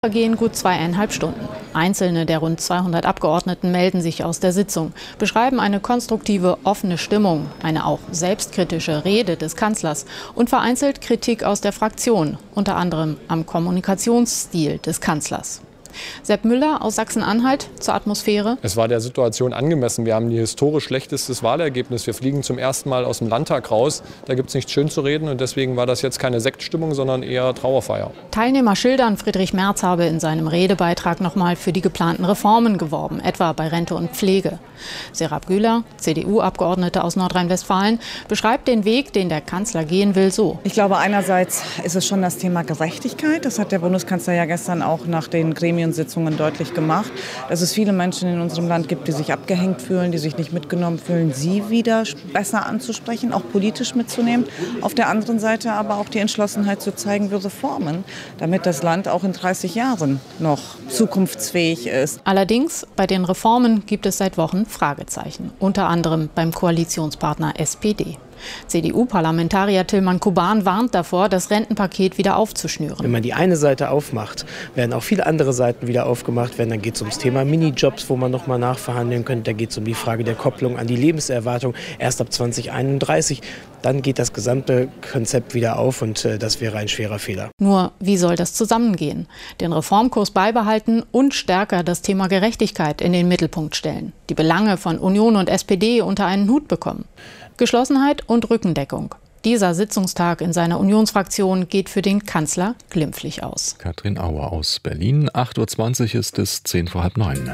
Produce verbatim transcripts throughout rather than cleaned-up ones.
Vergehen gut zweieinhalb Stunden. Einzelne der rund zweihundert Abgeordneten melden sich aus der Sitzung, beschreiben eine konstruktive, offene Stimmung, eine auch selbstkritische Rede des Kanzlers und vereinzelt Kritik aus der Fraktion, unter anderem am Kommunikationsstil des Kanzlers. Sepp Müller aus Sachsen-Anhalt zur Atmosphäre. Es war der Situation angemessen. Wir haben ein historisch schlechtestes Wahlergebnis. Wir fliegen zum ersten Mal aus dem Landtag raus. Da gibt es nichts schön zu reden. Und deswegen war das jetzt keine Sektstimmung, sondern eher Trauerfeier. Teilnehmer schildern, Friedrich Merz habe in seinem Redebeitrag nochmal für die geplanten Reformen geworben, etwa bei Rente und Pflege. Serap Güler, C D U-Abgeordnete aus Nordrhein-Westfalen, beschreibt den Weg, den der Kanzler gehen will, so. Ich glaube, einerseits ist es schon das Thema Gerechtigkeit. Das hat der Bundeskanzler ja gestern auch nach den Gremiensitzungen deutlich gemacht, dass es viele Menschen in unserem Land gibt, die sich abgehängt fühlen, die sich nicht mitgenommen fühlen, sie wieder besser anzusprechen, auch politisch mitzunehmen. Auf der anderen Seite aber auch die Entschlossenheit zu zeigen für Reformen, damit das Land auch in dreißig Jahren noch zukunftsfähig ist. Allerdings, bei den Reformen gibt es seit Wochen Fragezeichen, unter anderem beim Koalitionspartner S P D. C D U-Parlamentarier Tilman Kuban warnt davor, das Rentenpaket wieder aufzuschnüren. Wenn man die eine Seite aufmacht, werden auch viele andere Seiten wieder aufgemacht werden. Dann geht es ums Thema Minijobs, wo man noch mal nachverhandeln könnte. Da geht es um die Frage der Kopplung an die Lebenserwartung erst ab zwanzig einunddreißig. Dann geht das gesamte Konzept wieder auf und äh, das wäre ein schwerer Fehler. Nur, wie soll das zusammengehen? Den Reformkurs beibehalten und stärker das Thema Gerechtigkeit in den Mittelpunkt stellen. Die Belange von Union und S P D unter einen Hut bekommen. Geschlossenheit und Rückendeckung. Dieser Sitzungstag in seiner Unionsfraktion geht für den Kanzler glimpflich aus. Katrin Auer aus Berlin. acht Uhr zwanzig ist es, zehn vor halb neun.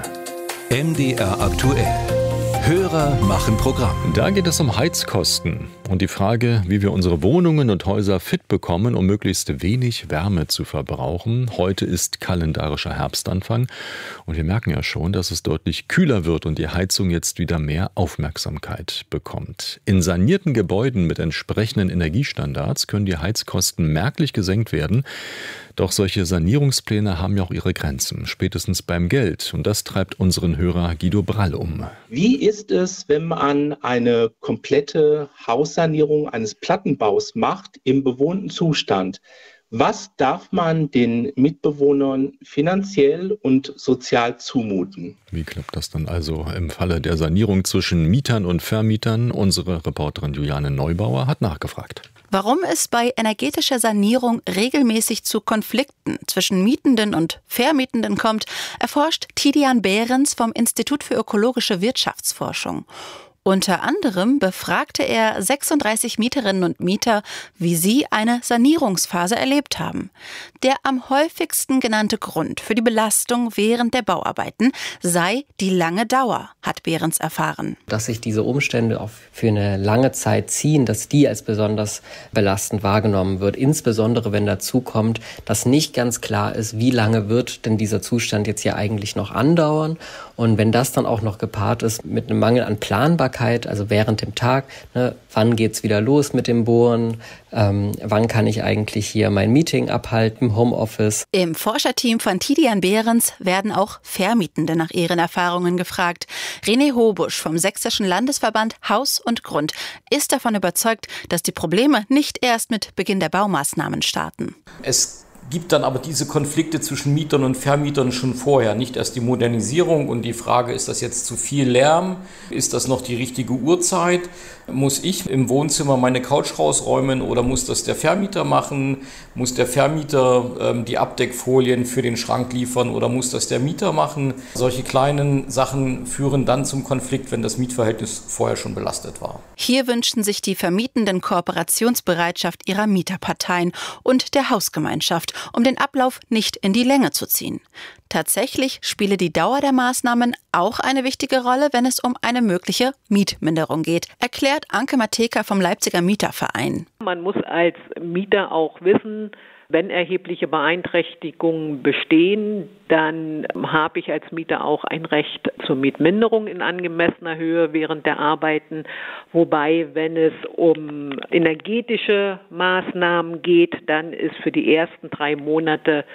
M D R aktuell. Hörer machen Programm. Da geht es um Heizkosten und die Frage, wie wir unsere Wohnungen und Häuser fit bekommen, um möglichst wenig Wärme zu verbrauchen. Heute ist kalendarischer Herbstanfang und wir merken ja schon, dass es deutlich kühler wird und die Heizung jetzt wieder mehr Aufmerksamkeit bekommt. In sanierten Gebäuden mit entsprechenden Energiestandards können die Heizkosten merklich gesenkt werden. Doch solche Sanierungspläne haben ja auch ihre Grenzen, spätestens beim Geld. Und das treibt unseren Hörer Guido Brall um. Wie ist es, wenn man eine komplette Haussanierung eines Plattenbaus macht im bewohnten Zustand? Was darf man den Mitbewohnern finanziell und sozial zumuten? Wie klappt das dann also im Falle der Sanierung zwischen Mietern und Vermietern? Unsere Reporterin Juliane Neubauer hat nachgefragt. Warum es bei energetischer Sanierung regelmäßig zu Konflikten zwischen Mietenden und Vermietenden kommt, erforscht Tidian Behrens vom Institut für ökologische Wirtschaftsforschung. Unter anderem befragte er sechsunddreißig Mieterinnen und Mieter, wie sie eine Sanierungsphase erlebt haben. Der am häufigsten genannte Grund für die Belastung während der Bauarbeiten sei die lange Dauer, hat Behrens erfahren. Dass sich diese Umstände auch für eine lange Zeit ziehen, dass die als besonders belastend wahrgenommen wird. Insbesondere wenn dazu kommt, dass nicht ganz klar ist, wie lange wird denn dieser Zustand jetzt hier eigentlich noch andauern. Und wenn das dann auch noch gepaart ist mit einem Mangel an Planbarkeit, also während dem Tag, ne, wann geht's wieder los mit dem Bohren, ähm, wann kann ich eigentlich hier mein Meeting abhalten im Homeoffice. Im Forscherteam von Tidian Behrens werden auch Vermietende nach ihren Erfahrungen gefragt. René Hobusch vom Sächsischen Landesverband Haus und Grund ist davon überzeugt, dass die Probleme nicht erst mit Beginn der Baumaßnahmen starten. Es gibt dann aber diese Konflikte zwischen Mietern und Vermietern schon vorher. Nicht erst die Modernisierung und die Frage, ist das jetzt zu viel Lärm? Ist das noch die richtige Uhrzeit? Muss ich im Wohnzimmer meine Couch rausräumen oder muss das der Vermieter machen? Muss der Vermieter ähm, die Abdeckfolien für den Schrank liefern oder muss das der Mieter machen? Solche kleinen Sachen führen dann zum Konflikt, wenn das Mietverhältnis vorher schon belastet war. Hier wünschen sich die Vermietenden Kooperationsbereitschaft ihrer Mieterparteien und der Hausgemeinschaft, um den Ablauf nicht in die Länge zu ziehen. Tatsächlich spiele die Dauer der Maßnahmen auch eine wichtige Rolle, wenn es um eine mögliche Mietminderung geht, erklärt Anke Mateka vom Leipziger Mieterverein. Man muss als Mieter auch wissen, wenn erhebliche Beeinträchtigungen bestehen, dann habe ich als Mieter auch ein Recht zur Mietminderung in angemessener Höhe während der Arbeiten. Wobei, wenn es um energetische Maßnahmen geht, dann ist für die ersten drei Monate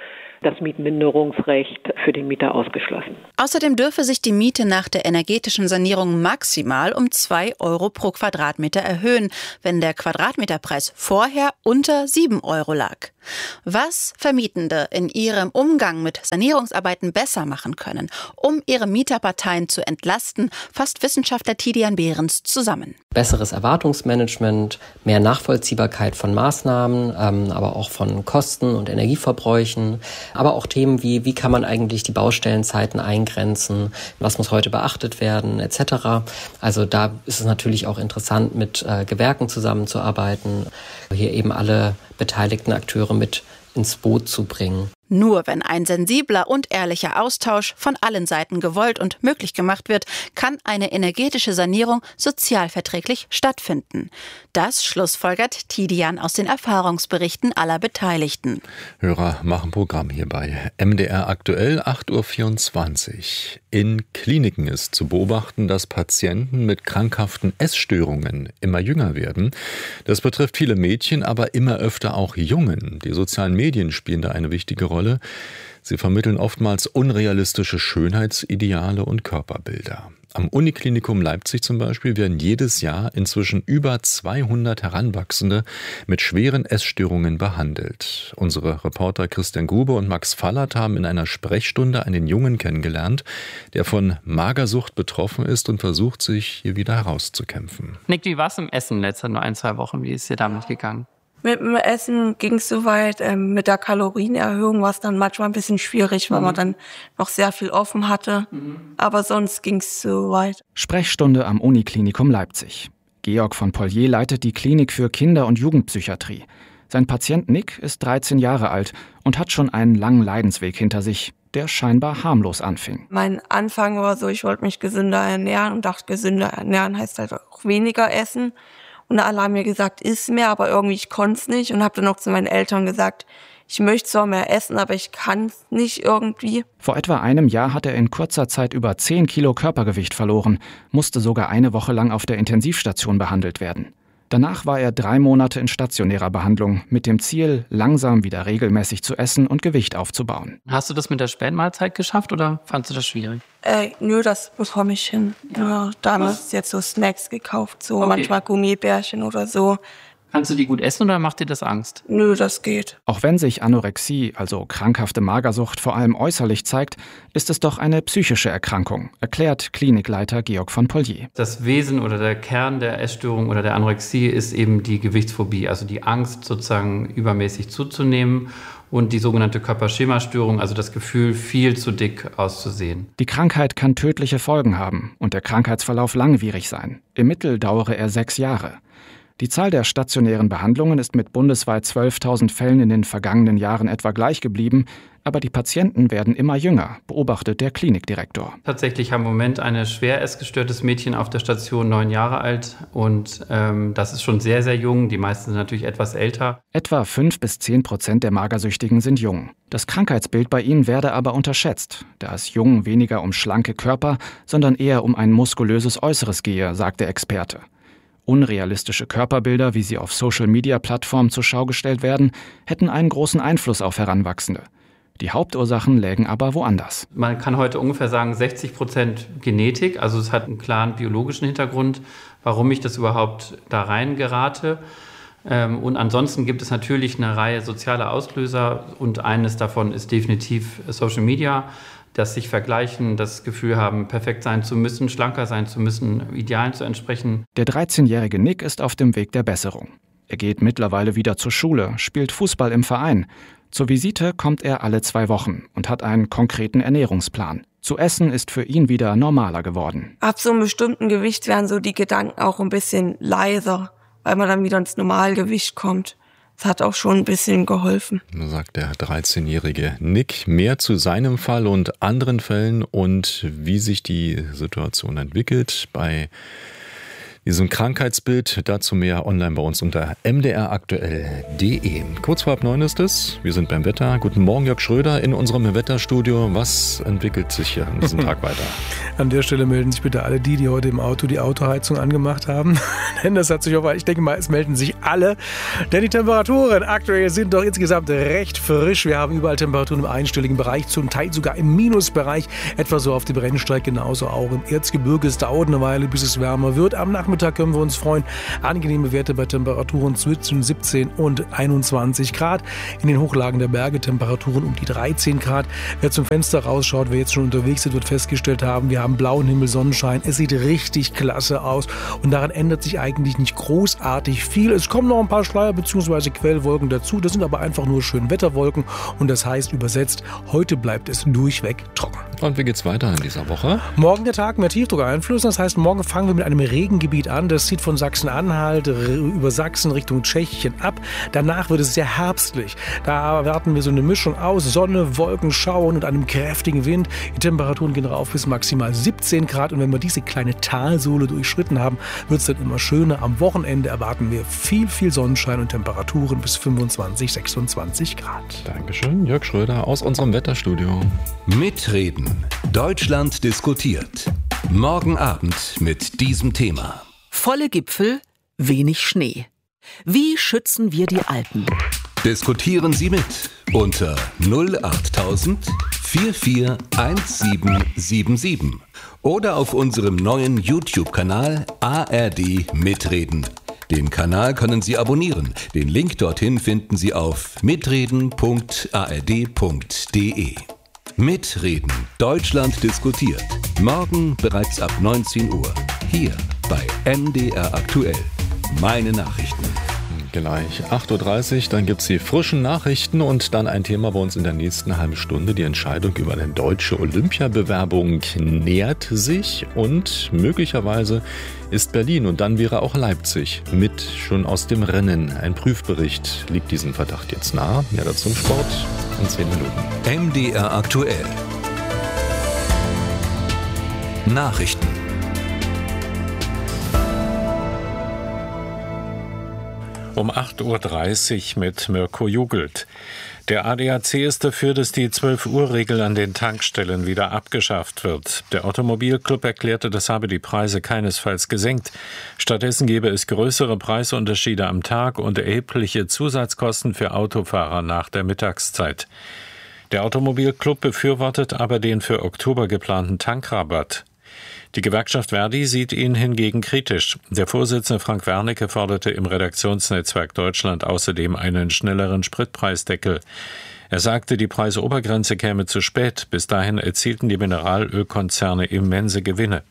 das Mietminderungsrecht für den Mieter ausgeschlossen. Außerdem dürfe sich die Miete nach der energetischen Sanierung maximal um zwei Euro pro Quadratmeter erhöhen, wenn der Quadratmeterpreis vorher unter sieben Euro lag. Was Vermietende in ihrem Umgang mit Sanierungsarbeiten besser machen können, um ihre Mieterparteien zu entlasten, fasst Wissenschaftler Tidian Behrens zusammen. Besseres Erwartungsmanagement, mehr Nachvollziehbarkeit von Maßnahmen, ähm, aber auch von Kosten und Energieverbräuchen, aber auch Themen wie, wie kann man eigentlich die Baustellenzeiten eingrenzen, was muss heute beachtet werden, et cetera. Also da ist es natürlich auch interessant, mit äh, Gewerken zusammenzuarbeiten, hier eben alle beteiligten Akteure mit ins Boot zu bringen. Nur wenn ein sensibler und ehrlicher Austausch von allen Seiten gewollt und möglich gemacht wird, kann eine energetische Sanierung sozialverträglich stattfinden. Das schlussfolgert Tidian aus den Erfahrungsberichten aller Beteiligten. Hörer machen Programm hier bei M D R aktuell acht Uhr vierundzwanzig. In Kliniken ist zu beobachten, dass Patienten mit krankhaften Essstörungen immer jünger werden. Das betrifft viele Mädchen, aber immer öfter auch Jungen. Die sozialen Medien spielen da eine wichtige Rolle. Sie vermitteln oftmals unrealistische Schönheitsideale und Körperbilder. Am Uniklinikum Leipzig zum Beispiel werden jedes Jahr inzwischen über zweihundert Heranwachsende mit schweren Essstörungen behandelt. Unsere Reporter Christian Grube und Max Fallert haben in einer Sprechstunde einen Jungen kennengelernt, der von Magersucht betroffen ist und versucht, sich hier wieder herauszukämpfen. Nick, wie war es im Essen letzte nur ein, zwei Wochen? Wie ist dir damit gegangen? Mit dem Essen ging es soweit. Ähm, mit der Kalorienerhöhung war es dann manchmal ein bisschen schwierig, weil mhm. man dann noch sehr viel offen hatte. Mhm. Aber sonst ging es soweit. Sprechstunde am Uniklinikum Leipzig. Georg von Pollier leitet die Klinik für Kinder- und Jugendpsychiatrie. Sein Patient Nick ist dreizehn Jahre alt und hat schon einen langen Leidensweg hinter sich, der scheinbar harmlos anfing. Mein Anfang war so, ich wollte mich gesünder ernähren und dachte, gesünder ernähren heißt halt auch weniger essen. Und alle haben mir gesagt, iss mehr, aber irgendwie ich konnte es nicht. Und habe dann noch zu meinen Eltern gesagt, ich möchte zwar mehr essen, aber ich kann es nicht irgendwie. Vor etwa einem Jahr hat er in kurzer Zeit über zehn Kilo Körpergewicht verloren, musste sogar eine Woche lang auf der Intensivstation behandelt werden. Danach war er drei Monate in stationärer Behandlung mit dem Ziel, langsam wieder regelmäßig zu essen und Gewicht aufzubauen. Hast du das mit der Spätmahlzeit geschafft oder fandst du das schwierig? Äh, nö, das bekomme ich hin. Ja, damals jetzt so Snacks gekauft, so okay. Manchmal Gummibärchen oder so. Kannst du die gut essen oder macht dir das Angst? Nö, das geht. Auch wenn sich Anorexie, also krankhafte Magersucht, vor allem äußerlich zeigt, ist es doch eine psychische Erkrankung, erklärt Klinikleiter Georg von Pollier. Das Wesen oder der Kern der Essstörung oder der Anorexie ist eben die Gewichtsphobie, also die Angst, sozusagen übermäßig zuzunehmen. Und die sogenannte Körperschemastörung, also das Gefühl, viel zu dick auszusehen. Die Krankheit kann tödliche Folgen haben und der Krankheitsverlauf langwierig sein. Im Mittel dauere er sechs Jahre. Die Zahl der stationären Behandlungen ist mit bundesweit zwölftausend Fällen in den vergangenen Jahren etwa gleich geblieben, aber die Patienten werden immer jünger, beobachtet der Klinikdirektor. Tatsächlich haben im Moment ein schwer essgestörtes Mädchen auf der Station neun Jahre alt und ähm, das ist schon sehr, sehr jung. Die meisten sind natürlich etwas älter. Etwa fünf bis zehn Prozent der Magersüchtigen sind jung. Das Krankheitsbild bei ihnen werde aber unterschätzt, da es Jungen weniger um schlanke Körper, sondern eher um ein muskulöses Äußeres gehe, sagt der Experte. Unrealistische Körperbilder, wie sie auf Social-Media-Plattformen zur Schau gestellt werden, hätten einen großen Einfluss auf Heranwachsende. Die Hauptursachen lägen aber woanders. Man kann heute ungefähr sagen, sechzig Prozent Genetik, also es hat einen klaren biologischen Hintergrund, warum ich das überhaupt da rein gerate. Und ansonsten gibt es natürlich eine Reihe sozialer Auslöser und eines davon ist definitiv Social Media. Das sich vergleichen, das Gefühl haben, perfekt sein zu müssen, schlanker sein zu müssen, Idealen zu entsprechen. Der dreizehnjährige Nick ist auf dem Weg der Besserung. Er geht mittlerweile wieder zur Schule, spielt Fußball im Verein. Zur Visite kommt er alle zwei Wochen und hat einen konkreten Ernährungsplan. Zu essen ist für ihn wieder normaler geworden. Ab so einem bestimmten Gewicht werden so die Gedanken auch ein bisschen leiser, weil man dann wieder ins Normalgewicht kommt. Das hat auch schon ein bisschen geholfen. Sagt der dreizehnjährige Nick. Mehr zu seinem Fall und anderen Fällen und wie sich die Situation entwickelt bei Wie so ein Krankheitsbild, dazu mehr online bei uns unter m d r aktuell punkt d e. Kurz vor halb neun ist es, wir sind beim Wetter. Guten Morgen, Jörg Schröder in unserem Wetterstudio. Was entwickelt sich hier an diesem Tag weiter? An der Stelle melden sich bitte alle die, die heute im Auto die Autoheizung angemacht haben. Denn das hat sich auch, ich denke mal, es melden sich alle. Denn die Temperaturen aktuell sind doch insgesamt recht frisch. Wir haben überall Temperaturen im einstelligen Bereich, zum Teil sogar im Minusbereich. Etwa so auf dem Rennsteig, genauso auch im Erzgebirge. Es dauert eine Weile, bis es wärmer wird. Am Nachmittag Mittag können wir uns freuen. Angenehme Werte bei Temperaturen zwischen siebzehn und einundzwanzig Grad. In den Hochlagen der Berge Temperaturen um die dreizehn Grad. Wer zum Fenster rausschaut, wer jetzt schon unterwegs ist, wird festgestellt haben, wir haben blauen Himmel, Sonnenschein. Es sieht richtig klasse aus und daran ändert sich eigentlich nicht großartig viel. Es kommen noch ein paar Schleier bzw. Quellwolken dazu. Das sind aber einfach nur schöne Wetterwolken und das heißt übersetzt, heute bleibt es durchweg trocken. Und wie geht's weiter in dieser Woche? Morgen der Tag mehr Tiefdruckeinfluss. Das heißt, morgen fangen wir mit einem Regengebiet an. Das zieht von Sachsen-Anhalt über Sachsen Richtung Tschechien ab. Danach wird es sehr herbstlich. Da erwarten wir so eine Mischung aus Sonne, Wolken, Schauern und einem kräftigen Wind. Die Temperaturen gehen rauf bis maximal siebzehn Grad. Und wenn wir diese kleine Talsohle durchschritten haben, wird es dann immer schöner. Am Wochenende erwarten wir viel, viel Sonnenschein und Temperaturen bis fünfundzwanzig, sechsundzwanzig Grad. Dankeschön, Jörg Schröder aus unserem Wetterstudio. Mitreden. Deutschland diskutiert. Morgen Abend mit diesem Thema. Volle Gipfel, wenig Schnee. Wie schützen wir die Alpen? Diskutieren Sie mit unter null achttausend vierundvierzig siebzehnhundertsiebenundsiebzig oder auf unserem neuen YouTube-Kanal A R D Mitreden. Den Kanal können Sie abonnieren. Den Link dorthin finden Sie auf mitreden punkt a r d punkt d e. Mitreden. Deutschland diskutiert. Morgen bereits ab neunzehn Uhr. Hier bei M D R aktuell. Meine Nachrichten. Gleich acht Uhr dreißig, dann gibt es die frischen Nachrichten und dann ein Thema bei uns in der nächsten halben Stunde. Die Entscheidung über eine deutsche Olympiabewerbung nähert sich und möglicherweise ist Berlin und dann wäre auch Leipzig mit schon aus dem Rennen. Ein Prüfbericht liegt diesem Verdacht jetzt nahe. Mehr dazu im Sport in zehn Minuten. M D R aktuell. Nachrichten. Um acht Uhr dreißig mit Mirko Jugelt. Der A D A C ist dafür, dass die zwölf Uhr Regel an den Tankstellen wieder abgeschafft wird. Der Automobilclub erklärte, das habe die Preise keinesfalls gesenkt. Stattdessen gebe es größere Preisunterschiede am Tag und erhebliche Zusatzkosten für Autofahrer nach der Mittagszeit. Der Automobilclub befürwortet aber den für Oktober geplanten Tankrabatt. Die Gewerkschaft Verdi sieht ihn hingegen kritisch. Der Vorsitzende Frank Wernicke forderte im Redaktionsnetzwerk Deutschland außerdem einen schnelleren Spritpreisdeckel. Er sagte, die Preisobergrenze käme zu spät. Bis dahin erzielten die Mineralölkonzerne immense Gewinne.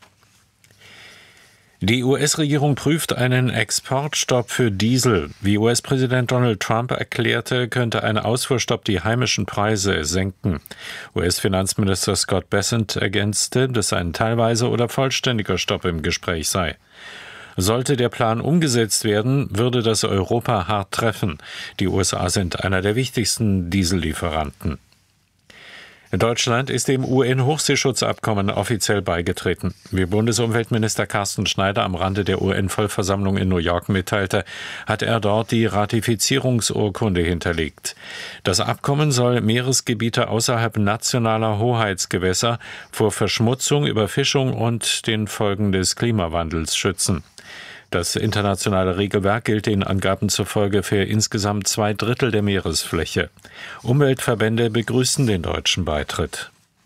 Die U S-Regierung prüft einen Exportstopp für Diesel. Wie U S-Präsident Donald Trump erklärte, könnte ein Ausfuhrstopp die heimischen Preise senken. U S-Finanzminister Scott Bessent ergänzte, dass ein teilweise oder vollständiger Stopp im Gespräch sei. Sollte der Plan umgesetzt werden, würde das Europa hart treffen. Die U S A sind einer der wichtigsten Diesellieferanten. Deutschland ist dem U N-Hochseeschutzabkommen offiziell beigetreten. Wie Bundesumweltminister Carsten Schneider am Rande der U N-Vollversammlung in New York mitteilte, hat er dort die Ratifizierungsurkunde hinterlegt. Das Abkommen soll Meeresgebiete außerhalb nationaler Hoheitsgewässer vor Verschmutzung, Überfischung und den Folgen des Klimawandels schützen. Das internationale Regelwerk gilt den Angaben zufolge für insgesamt zwei Drittel der Meeresfläche. Umweltverbände begrüßen den deutschen Beitritt.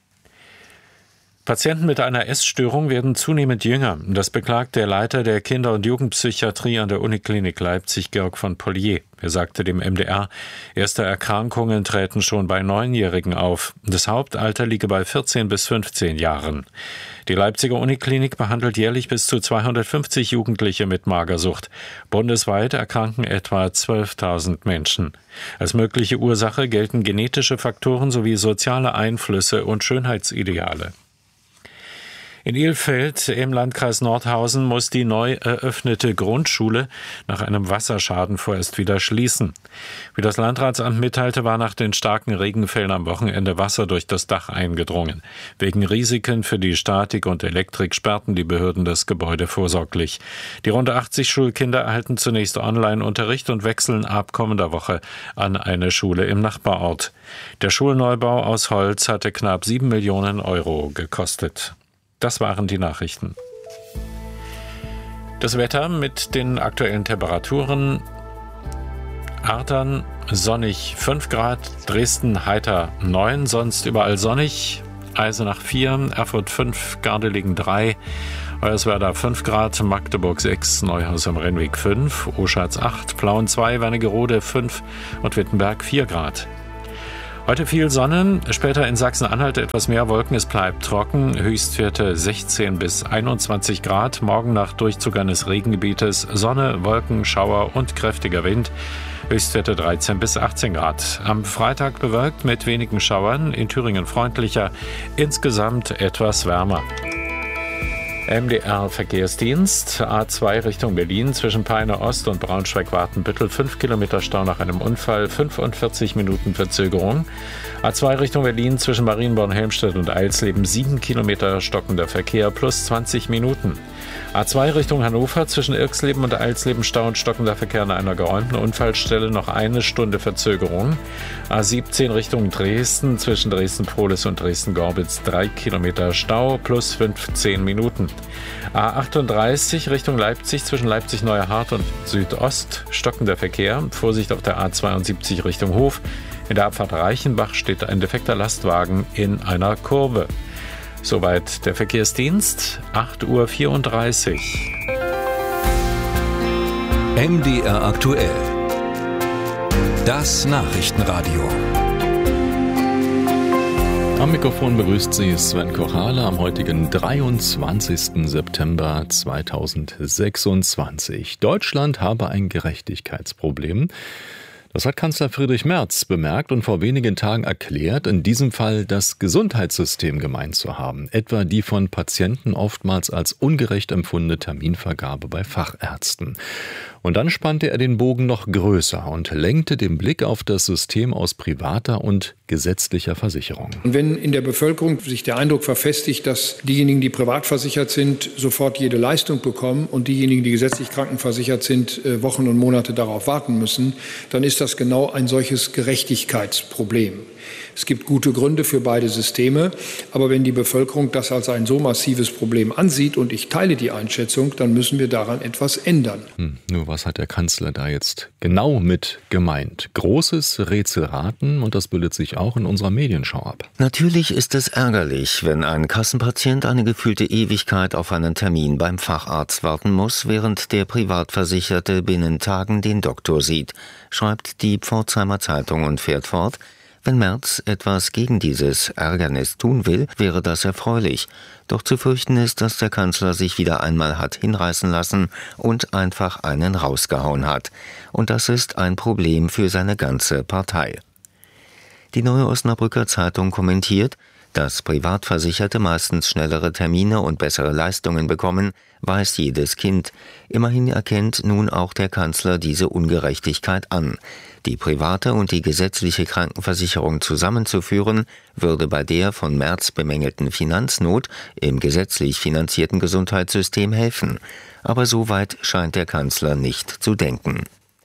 Patienten mit einer Essstörung werden zunehmend jünger. Das beklagt der Leiter der Kinder- und Jugendpsychiatrie an der Uniklinik Leipzig, Georg von Pollier. Er sagte dem M D R, erste Erkrankungen treten schon bei Neunjährigen auf. Das Hauptalter liege bei vierzehn bis fünfzehn Jahren. Die Leipziger Uniklinik behandelt jährlich bis zu zweihundertfünfzig Jugendliche mit Magersucht. Bundesweit erkranken etwa zwölftausend Menschen. Als mögliche Ursache gelten genetische Faktoren sowie soziale Einflüsse und Schönheitsideale. In Ilfeld im Landkreis Nordhausen muss die neu eröffnete Grundschule nach einem Wasserschaden vorerst wieder schließen. Wie das Landratsamt mitteilte, war nach den starken Regenfällen am Wochenende Wasser durch das Dach eingedrungen. Wegen Risiken für die Statik und Elektrik sperrten die Behörden das Gebäude vorsorglich. Die rund achtzig Schulkinder erhalten zunächst Online-Unterricht und wechseln ab kommender Woche an eine Schule im Nachbarort. Der Schulneubau aus Holz hatte knapp sieben Millionen Euro gekostet. Das waren die Nachrichten. Das Wetter mit den aktuellen Temperaturen. Ardern sonnig fünf Grad, Dresden heiter neun, sonst überall sonnig. Eisenach vier, Erfurt fünf, Gardelegen drei, Hoyerswerda fünf Grad, Magdeburg sechs, Neuhaus am Rennweg fünf, Oschatz acht, Plauen zwei, Wernigerode fünf und Wittenberg vier Grad. Heute viel Sonne, später in Sachsen-Anhalt etwas mehr Wolken, es bleibt trocken, Höchstwerte sechzehn bis einundzwanzig Grad, morgen nach Durchzug eines Regengebietes Sonne, Wolken, Schauer und kräftiger Wind, Höchstwerte dreizehn bis achtzehn Grad. Am Freitag bewölkt mit wenigen Schauern, in Thüringen freundlicher, insgesamt etwas wärmer. M D R-Verkehrsdienst, A zwei Richtung Berlin, zwischen Peine Ost und Braunschweig-Watenbüttel, fünf Kilometer Stau nach einem Unfall, fünfundvierzig Minuten Verzögerung. A zwei Richtung Berlin, zwischen Marienborn-Helmstedt und Eilsleben, sieben Kilometer stockender Verkehr, plus zwanzig Minuten. A zwei Richtung Hannover, zwischen Irxleben und Eilsleben, Stau und stockender Verkehr an einer geräumten Unfallstelle, noch eine Stunde Verzögerung. A siebzehn Richtung Dresden, zwischen Dresden-Prohlis und Dresden-Gorbitz, drei Kilometer Stau, plus fünfzehn Minuten. A achtunddreißig Richtung Leipzig, zwischen Leipzig-Neuerhardt und Südost, stockender Verkehr, Vorsicht auf der A zweiundsiebzig Richtung Hof. In der Abfahrt Reichenbach steht ein defekter Lastwagen in einer Kurve. Soweit der Verkehrsdienst, acht Uhr vierunddreißig. M D R aktuell. Das Nachrichtenradio. Am Mikrofon begrüßt Sie Sven Kochale am heutigen dreiundzwanzigsten September zweitausendsechsundzwanzig. Deutschland habe ein Gerechtigkeitsproblem. Das hat Kanzler Friedrich Merz bemerkt und vor wenigen Tagen erklärt, in diesem Fall das Gesundheitssystem gemeint zu haben. Etwa die von Patienten oftmals als ungerecht empfundene Terminvergabe bei Fachärzten. Und dann spannte er den Bogen noch größer und lenkte den Blick auf das System aus privater und gesetzlicher Versicherung. Und wenn in der Bevölkerung sich der Eindruck verfestigt, dass diejenigen, die privat versichert sind, sofort jede Leistung bekommen und diejenigen, die gesetzlich krankenversichert sind, Wochen und Monate darauf warten müssen, dann ist das genau ein solches Gerechtigkeitsproblem. Es gibt gute Gründe für beide Systeme, aber wenn die Bevölkerung das als ein so massives Problem ansieht, und ich teile die Einschätzung, dann müssen wir daran etwas ändern. Hm, nur was hat der Kanzler da jetzt genau mit gemeint? Großes Rätselraten, und das bildet sich auch in unserer Medienschau ab. Natürlich ist es ärgerlich, wenn ein Kassenpatient eine gefühlte Ewigkeit auf einen Termin beim Facharzt warten muss, während der Privatversicherte binnen Tagen den Doktor sieht, schreibt die Pforzheimer Zeitung und fährt fort: Wenn Merz etwas gegen dieses Ärgernis tun will, wäre das erfreulich. Doch zu fürchten ist, dass der Kanzler sich wieder einmal hat hinreißen lassen und einfach einen rausgehauen hat. Und das ist ein Problem für seine ganze Partei. Die Neue Osnabrücker Zeitung kommentiert: Dass Privatversicherte meistens schnellere Termine und bessere Leistungen bekommen, weiß jedes Kind. Immerhin erkennt nun auch der Kanzler diese Ungerechtigkeit an. Die private und die gesetzliche Krankenversicherung zusammenzuführen, würde bei der von Merz bemängelten Finanznot im gesetzlich finanzierten Gesundheitssystem helfen. Aber so weit scheint der Kanzler nicht zu denken.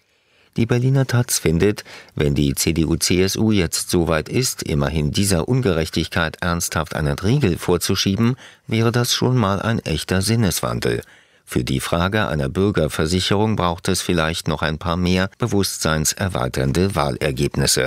Die Berliner Taz findet, wenn die C D U C S U jetzt so weit ist, immerhin dieser Ungerechtigkeit ernsthaft einen Riegel vorzuschieben, wäre das schon mal ein echter Sinneswandel. Für die Frage einer Bürgerversicherung braucht es vielleicht noch ein paar mehr bewusstseinserweiternde Wahlergebnisse.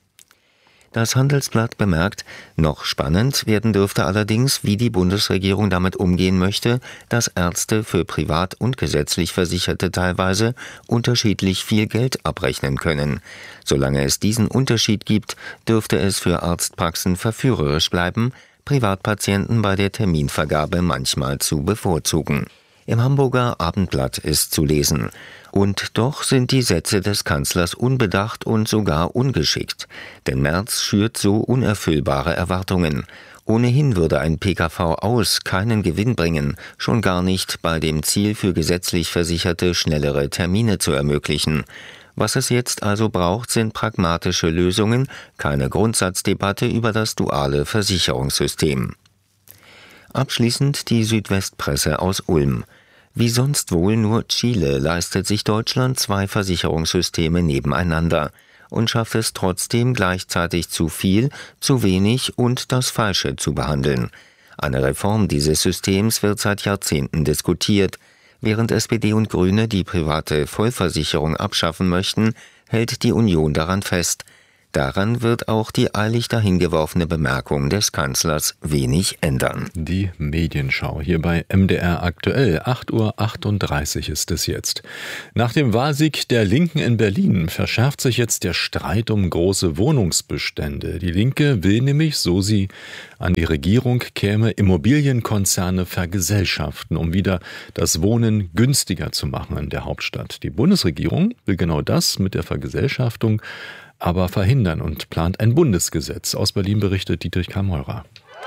Das Handelsblatt bemerkt, noch spannend werden dürfte allerdings, wie die Bundesregierung damit umgehen möchte, dass Ärzte für privat und gesetzlich Versicherte teilweise unterschiedlich viel Geld abrechnen können. Solange es diesen Unterschied gibt, dürfte es für Arztpraxen verführerisch bleiben, Privatpatienten bei der Terminvergabe manchmal zu bevorzugen. Im Hamburger Abendblatt ist zu lesen: Und doch sind die Sätze des Kanzlers unbedacht und sogar ungeschickt. Denn Merz schürt so unerfüllbare Erwartungen. Ohnehin würde ein P K V aus keinen Gewinn bringen, schon gar nicht bei dem Ziel, für gesetzlich Versicherte schnellere Termine zu ermöglichen. Was es jetzt also braucht, sind pragmatische Lösungen, keine Grundsatzdebatte über das duale Versicherungssystem. Abschließend die Südwestpresse aus Ulm. Wie sonst wohl nur Chile leistet sich Deutschland zwei Versicherungssysteme nebeneinander und schafft es trotzdem gleichzeitig zu viel, zu wenig und das Falsche zu behandeln. Eine Reform dieses Systems wird seit Jahrzehnten diskutiert. Während S P D und Grüne die private Vollversicherung abschaffen möchten, hält die Union daran fest. Daran wird auch die eilig dahingeworfene Bemerkung des Kanzlers wenig ändern. Die Medienschau hier bei M D R aktuell. acht Uhr achtunddreißig ist es jetzt. Nach dem Wahlsieg der Linken in Berlin verschärft sich jetzt der Streit um große Wohnungsbestände. Die Linke will nämlich, so sie an die Regierung käme, Immobilienkonzerne vergesellschaften, um wieder das Wohnen günstiger zu machen in der Hauptstadt. Die Bundesregierung will genau das mit der Vergesellschaftung aber verhindern und plant ein Bundesgesetz. Aus Berlin berichtet Dietrich Kameurer.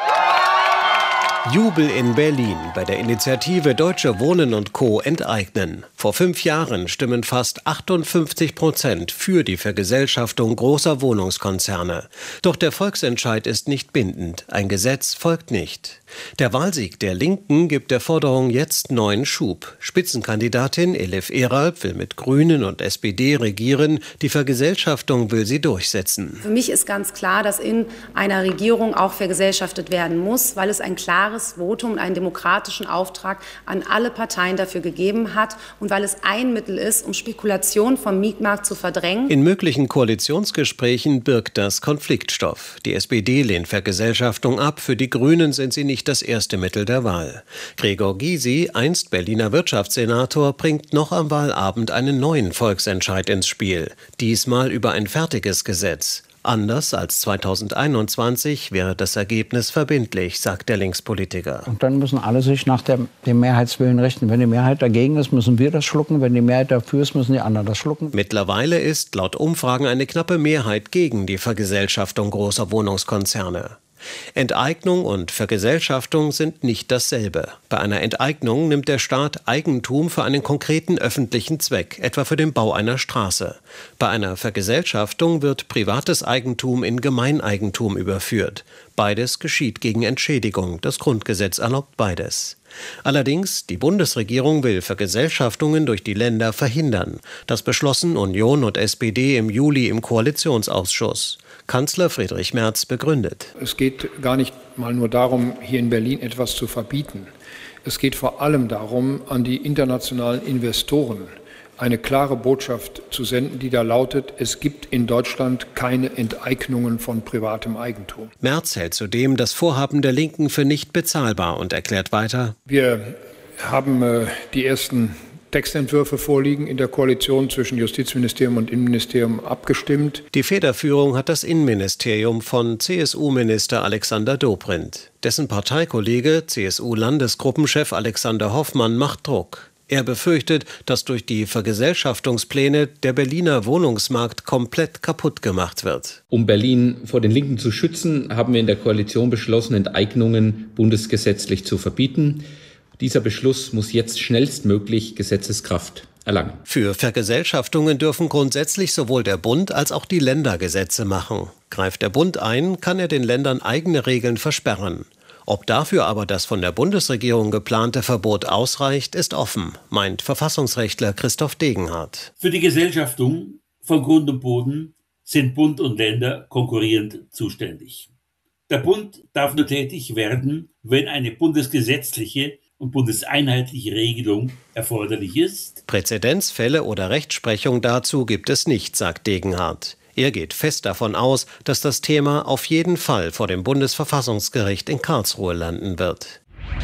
Jubel in Berlin bei der Initiative Deutsche Wohnen und Co. enteignen. Vor fünf Jahren stimmen fast achtundfünfzig Prozent für die Vergesellschaftung großer Wohnungskonzerne. Doch der Volksentscheid ist nicht bindend. Ein Gesetz folgt nicht. Der Wahlsieg der Linken gibt der Forderung jetzt neuen Schub. Spitzenkandidatin Elif Eralp will mit Grünen und S P D regieren. Die Vergesellschaftung will sie durchsetzen. Für mich ist ganz klar, dass in einer Regierung auch vergesellschaftet werden muss, weil es ein klares Votum und einen demokratischen Auftrag an alle Parteien dafür gegeben hat und weil es ein Mittel ist, um Spekulation vom Mietmarkt zu verdrängen. In möglichen Koalitionsgesprächen birgt das Konfliktstoff. Die S P D lehnt Vergesellschaftung ab, für die Grünen sind sie nicht das erste Mittel der Wahl. Gregor Gysi, einst Berliner Wirtschaftssenator, bringt noch am Wahlabend einen neuen Volksentscheid ins Spiel. Diesmal über ein fertiges Gesetz. Anders als zweitausendeinundzwanzig wäre das Ergebnis verbindlich, sagt der Linkspolitiker. Und dann müssen alle sich nach der, dem Mehrheitswillen richten. Wenn die Mehrheit dagegen ist, müssen wir das schlucken. Wenn die Mehrheit dafür ist, müssen die anderen das schlucken. Mittlerweile ist laut Umfragen eine knappe Mehrheit gegen die Vergesellschaftung großer Wohnungskonzerne. Enteignung und Vergesellschaftung sind nicht dasselbe. Bei einer Enteignung nimmt der Staat Eigentum für einen konkreten öffentlichen Zweck, etwa für den Bau einer Straße. Bei einer Vergesellschaftung wird privates Eigentum in Gemeineigentum überführt. Beides geschieht gegen Entschädigung. Das Grundgesetz erlaubt beides. Allerdings, die Bundesregierung will Vergesellschaftungen durch die Länder verhindern. Das beschlossen Union und S P D im Juli im Koalitionsausschuss. Kanzler Friedrich Merz begründet. Es geht gar nicht mal nur darum, hier in Berlin etwas zu verbieten. Es geht vor allem darum, an die internationalen Investoren eine klare Botschaft zu senden, die da lautet, es gibt in Deutschland keine Enteignungen von privatem Eigentum. Merz hält zudem das Vorhaben der Linken für nicht bezahlbar und erklärt weiter: Wir haben äh, die ersten Textentwürfe vorliegen, in der Koalition zwischen Justizministerium und Innenministerium abgestimmt. Die Federführung hat das Innenministerium von C S U-Minister Alexander Dobrindt. Dessen Parteikollege, C S U-Landesgruppenchef Alexander Hoffmann, macht Druck. Er befürchtet, dass durch die Vergesellschaftungspläne der Berliner Wohnungsmarkt komplett kaputt gemacht wird. Um Berlin vor den Linken zu schützen, haben wir in der Koalition beschlossen, Enteignungen bundesgesetzlich zu verbieten. Dieser Beschluss muss jetzt schnellstmöglich Gesetzeskraft erlangen. Für Vergesellschaftungen dürfen grundsätzlich sowohl der Bund als auch die Länder Gesetze machen. Greift der Bund ein, kann er den Ländern eigene Regeln versperren. Ob dafür aber das von der Bundesregierung geplante Verbot ausreicht, ist offen, meint Verfassungsrechtler Christoph Degenhardt. Für die Gesellschaftung von Grund und Boden sind Bund und Länder konkurrierend zuständig. Der Bund darf nur tätig werden, wenn eine bundesgesetzliche und bundeseinheitliche Regelung erforderlich ist. Präzedenzfälle oder Rechtsprechung dazu gibt es nicht, sagt Degenhardt. Er geht fest davon aus, dass das Thema auf jeden Fall vor dem Bundesverfassungsgericht in Karlsruhe landen wird.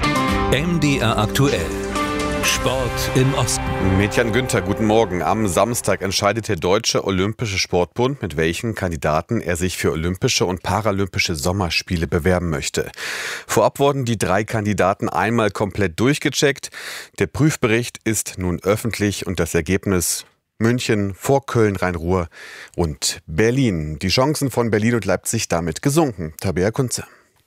M D R aktuell. Sport im Osten. Mädchen Günther, guten Morgen. Am Samstag entscheidet der Deutsche Olympische Sportbund, mit welchen Kandidaten er sich für Olympische und Paralympische Sommerspiele bewerben möchte. Vorab wurden die drei Kandidaten einmal komplett durchgecheckt. Der Prüfbericht ist nun öffentlich und das Ergebnis: München vor Köln, Rhein-Ruhr und Berlin. Die Chancen von Berlin und Leipzig damit gesunken. Tabea Kunze.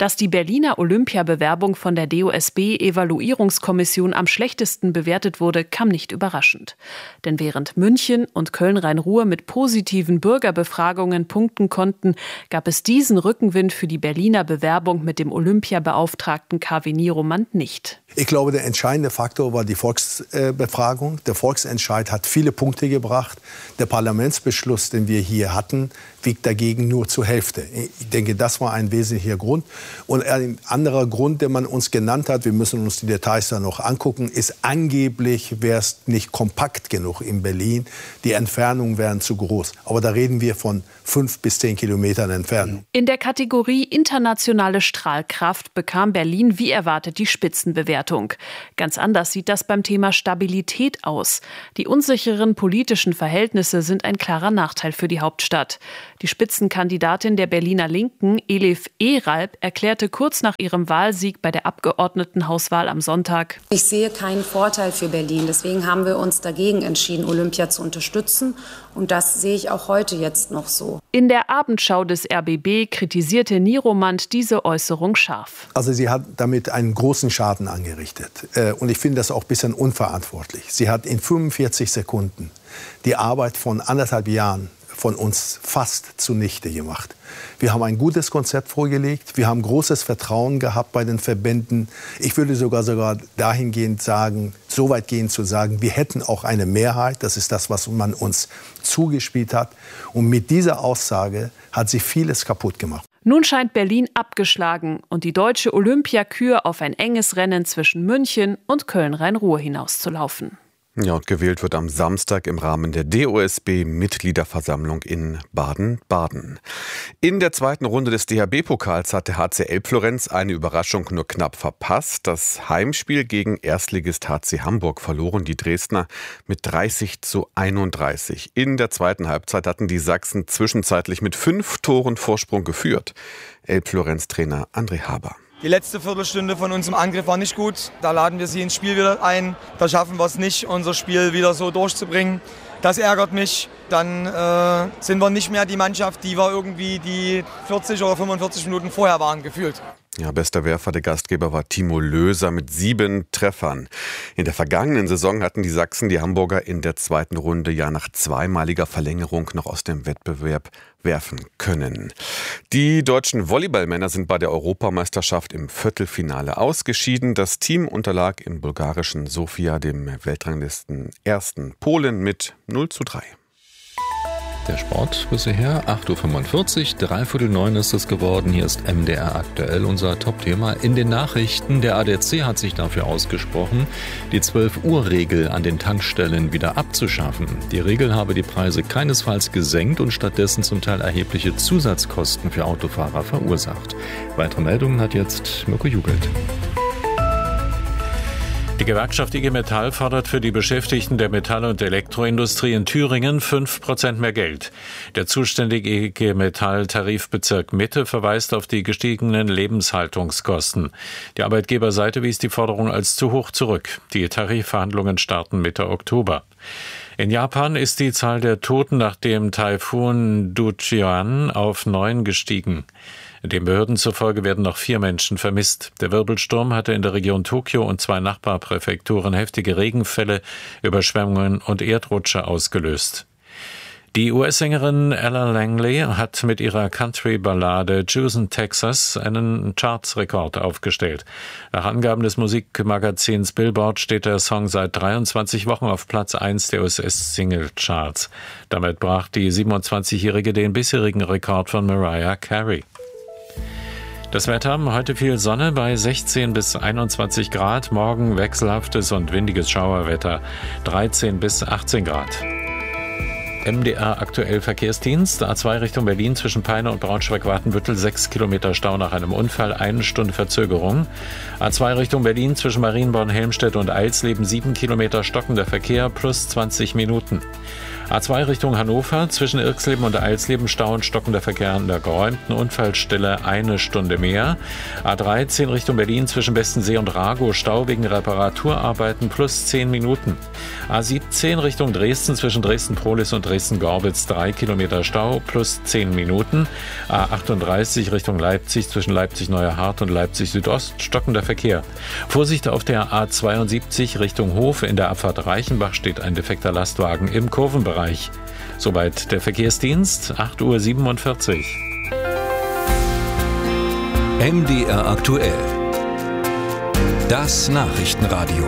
Dass die Berliner Olympiabewerbung von der D O S B-Evaluierungskommission am schlechtesten bewertet wurde, kam nicht überraschend. Denn während München und Köln-Rhein-Ruhr mit positiven Bürgerbefragungen punkten konnten, gab es diesen Rückenwind für die Berliner Bewerbung mit dem Olympiabeauftragten K W Nieromant nicht. Ich glaube, der entscheidende Faktor war die Volksbefragung. Der Volksentscheid hat viele Punkte gebracht. Der Parlamentsbeschluss, den wir hier hatten, wiegt dagegen nur zur Hälfte. Ich denke, das war ein wesentlicher Grund. Und ein anderer Grund, den man uns genannt hat, wir müssen uns die Details da noch angucken, ist angeblich wäre es nicht kompakt genug in Berlin. Die Entfernungen wären zu groß. Aber da reden wir von fünf bis zehn Kilometern Entfernung. In der Kategorie internationale Strahlkraft bekam Berlin wie erwartet die Spitzenbewertung. Ganz anders sieht das beim Thema Stabilität aus. Die unsicheren politischen Verhältnisse sind ein klarer Nachteil für die Hauptstadt. Die Spitzenkandidatin der Berliner Linken, Elif Eralp, erklärte kurz nach ihrem Wahlsieg bei der Abgeordnetenhauswahl am Sonntag: Ich sehe keinen Vorteil für Berlin. Deswegen haben wir uns dagegen entschieden, Olympia zu unterstützen. Und das sehe ich auch heute jetzt noch so. In der Abendschau des R B B kritisierte Nieromant diese Äußerung scharf. Also sie hat damit einen großen Schaden angerichtet. Und ich finde das auch ein bisschen unverantwortlich. Sie hat in fünfundvierzig Sekunden die Arbeit von anderthalb Jahren von uns fast zunichte gemacht. Wir haben ein gutes Konzept vorgelegt. Wir haben großes Vertrauen gehabt bei den Verbänden. Ich würde sogar sogar dahingehend sagen, so weit gehen zu sagen, wir hätten auch eine Mehrheit. Das ist das, was man uns zugespielt hat. Und mit dieser Aussage hat sie vieles kaputt gemacht. Nun scheint Berlin abgeschlagen und die deutsche Olympiakür auf ein enges Rennen zwischen München und Köln-Rhein-Ruhr hinauszulaufen. Ja, und gewählt wird am Samstag im Rahmen der D O S B-Mitgliederversammlung in Baden-Baden. In der zweiten Runde des D H B-Pokals hat der H C Elbflorenz eine Überraschung nur knapp verpasst. Das Heimspiel gegen Erstligist H C Hamburg verloren die Dresdner mit dreißig zu einunddreißig. In der zweiten Halbzeit hatten die Sachsen zwischenzeitlich mit fünf Toren Vorsprung geführt. Elbflorenz-Trainer André Haber. Die letzte Viertelstunde von uns im Angriff war nicht gut. Da laden wir sie ins Spiel wieder ein. Da schaffen wir es nicht, unser Spiel wieder so durchzubringen. Das ärgert mich. Dann äh, sind wir nicht mehr die Mannschaft, die wir irgendwie die vierzig oder fünfundvierzig Minuten vorher waren, gefühlt. Ja, bester Werfer der Gastgeber war Timo Löser mit sieben Treffern. In der vergangenen Saison hatten die Sachsen die Hamburger in der zweiten Runde ja nach zweimaliger Verlängerung noch aus dem Wettbewerb werfen können. Die deutschen Volleyballmänner sind bei der Europameisterschaft im Viertelfinale ausgeschieden. Das Team unterlag im bulgarischen Sofia dem Weltranglisten ersten Polen mit null zu drei. Der Sport bisher, acht Uhr fünfundvierzig, dreiviertel neun ist es geworden. Hier ist M D R aktuell, unser Top-Thema. In den Nachrichten, der A D A C hat sich dafür ausgesprochen, die zwölf Uhr Regel an den Tankstellen wieder abzuschaffen. Die Regel habe die Preise keinesfalls gesenkt und stattdessen zum Teil erhebliche Zusatzkosten für Autofahrer verursacht. Weitere Meldungen hat jetzt Mirko Jugelt. Die Gewerkschaft I G Metall fordert für die Beschäftigten der Metall- und Elektroindustrie in Thüringen fünf Prozent mehr Geld. Der zuständige I G Metall-Tarifbezirk Mitte verweist auf die gestiegenen Lebenshaltungskosten. Die Arbeitgeberseite wies die Forderung als zu hoch zurück. Die Tarifverhandlungen starten Mitte Oktober. In Japan ist die Zahl der Toten nach dem Taifun Dujian auf neun gestiegen. Den Behörden zufolge werden noch vier Menschen vermisst. Der Wirbelsturm hatte in der Region Tokio und zwei Nachbarpräfekturen heftige Regenfälle, Überschwemmungen und Erdrutsche ausgelöst. Die U S-Sängerin Ella Langley hat mit ihrer Country-Ballade Houston, Texas einen Charts-Rekord aufgestellt. Nach Angaben des Musikmagazins Billboard steht der Song seit dreiundzwanzig Wochen auf Platz eins der U S-Single-Charts. Damit brach die siebenundzwanzigjährige den bisherigen Rekord von Mariah Carey. Das Wetter, heute viel Sonne bei sechzehn bis einundzwanzig Grad, morgen wechselhaftes und windiges Schauerwetter, dreizehn bis achtzehn Grad. M D R aktuell Verkehrsdienst, A zwei Richtung Berlin zwischen Peine und Braunschweig-Watenbüttel, sechs Kilometer Stau nach einem Unfall, eine Stunde Verzögerung. A zwei Richtung Berlin zwischen Marienborn, Helmstedt und Eilsleben, sieben Kilometer stockender Verkehr plus zwanzig Minuten. A zwei Richtung Hannover, zwischen Irxleben und Eilsleben Stau und stockender Verkehr an der geräumten Unfallstelle eine Stunde mehr. A drei, zehn Richtung Berlin, zwischen Bestensee und Ragow Stau wegen Reparaturarbeiten plus zehn Minuten. A siebzehn Richtung Dresden, zwischen Dresden-Prohlis und Dresden-Gorbitz drei Kilometer Stau plus zehn Minuten. A achtunddreißig Richtung Leipzig, zwischen Leipzig-Neuerhardt und Leipzig-Südost stockender Verkehr. Vorsicht auf der A zweiundsiebzig Richtung Hof, in der Abfahrt Reichenbach steht ein defekter Lastwagen im Kurvenbereich. Soweit der Verkehrsdienst, acht Uhr siebenundvierzig. M D R aktuell. Das Nachrichtenradio.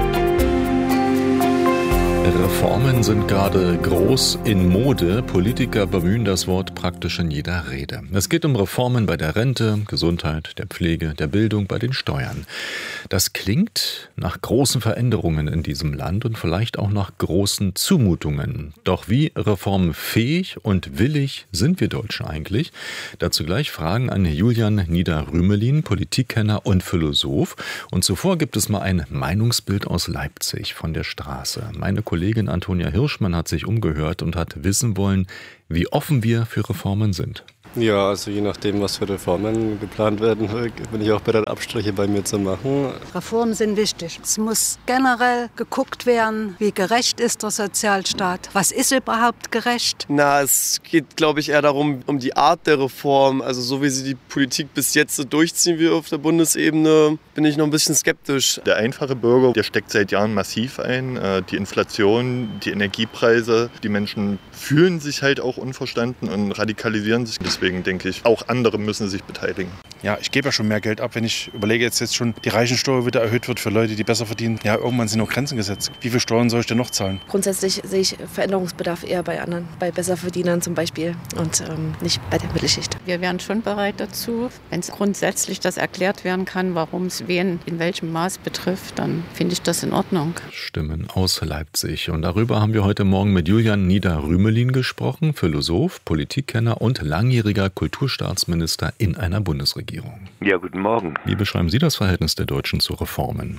Reformen sind gerade groß in Mode. Politiker bemühen das Wort praktisch in jeder Rede. Es geht um Reformen bei der Rente, Gesundheit, der Pflege, der Bildung, bei den Steuern. Das klingt nach großen Veränderungen in diesem Land und vielleicht auch nach großen Zumutungen. Doch wie reformfähig und willig sind wir Deutschen eigentlich? Dazu gleich Fragen an Julian Nieder-Rümelin, Politikkenner und Philosoph. Und zuvor gibt es mal ein Meinungsbild aus Leipzig von der Straße. Meine Kollegin Antonia Hirschmann hat sich umgehört und hat wissen wollen, wie offen wir für Reformen sind. Ja, also je nachdem, was für Reformen geplant werden, bin ich auch bereit, Abstriche bei mir zu machen. Reformen sind wichtig. Es muss generell geguckt werden, wie gerecht ist der Sozialstaat. Was ist überhaupt gerecht? Na, es geht, glaube ich, eher darum, um die Art der Reform. Also so wie sie die Politik bis jetzt so durchziehen wie auf der Bundesebene, bin ich noch ein bisschen skeptisch. Der einfache Bürger, der steckt seit Jahren massiv ein. Die Inflation, die Energiepreise, die Menschen fühlen sich halt auch unverstanden und radikalisieren sich. Deswegen denke ich, auch andere müssen sich beteiligen. Ja, ich gebe ja schon mehr Geld ab, wenn ich überlege, jetzt, jetzt schon die Reichensteuer wieder erhöht wird für Leute, die besser verdienen. Ja, irgendwann sind noch Grenzen gesetzt. Wie viel Steuern soll ich denn noch zahlen? Grundsätzlich sehe ich Veränderungsbedarf eher bei anderen, bei Besserverdienern zum Beispiel und ähm, nicht bei der Mittelschicht. Wir wären schon bereit dazu, wenn es grundsätzlich das erklärt werden kann, warum es wen in welchem Maß betrifft, dann finde ich das in Ordnung. Stimmen aus Leipzig. Und darüber haben wir heute Morgen mit Julian Nieder-Rümelin gesprochen, Philosoph, Politikkenner und langjähriger Kulturstaatsminister in einer Bundesregierung. Ja, guten Morgen. Wie beschreiben Sie das Verhältnis der Deutschen zu Reformen?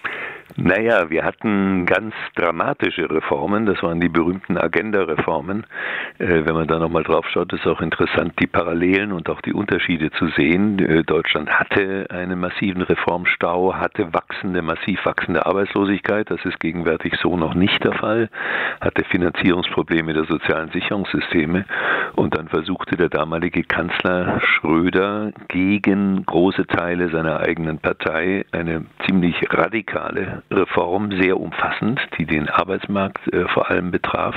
Naja, wir hatten ganz dramatische Reformen, das waren die berühmten Agenda-Reformen. Äh, wenn man da nochmal drauf schaut, ist auch interessant, die Parallelen und auch die Unterschiede zu sehen. Äh, Deutschland hatte einen massiven Reformstau, hatte wachsende, massiv wachsende Arbeitslosigkeit, das ist gegenwärtig so noch nicht der Fall, hatte Finanzierungsprobleme der sozialen Sicherungssysteme und dann versuchte der damalige Kanzler Schröder gegen große Teile seiner eigenen Partei eine ziemlich radikale Reform, sehr umfassend, die den Arbeitsmarkt äh, vor allem betraf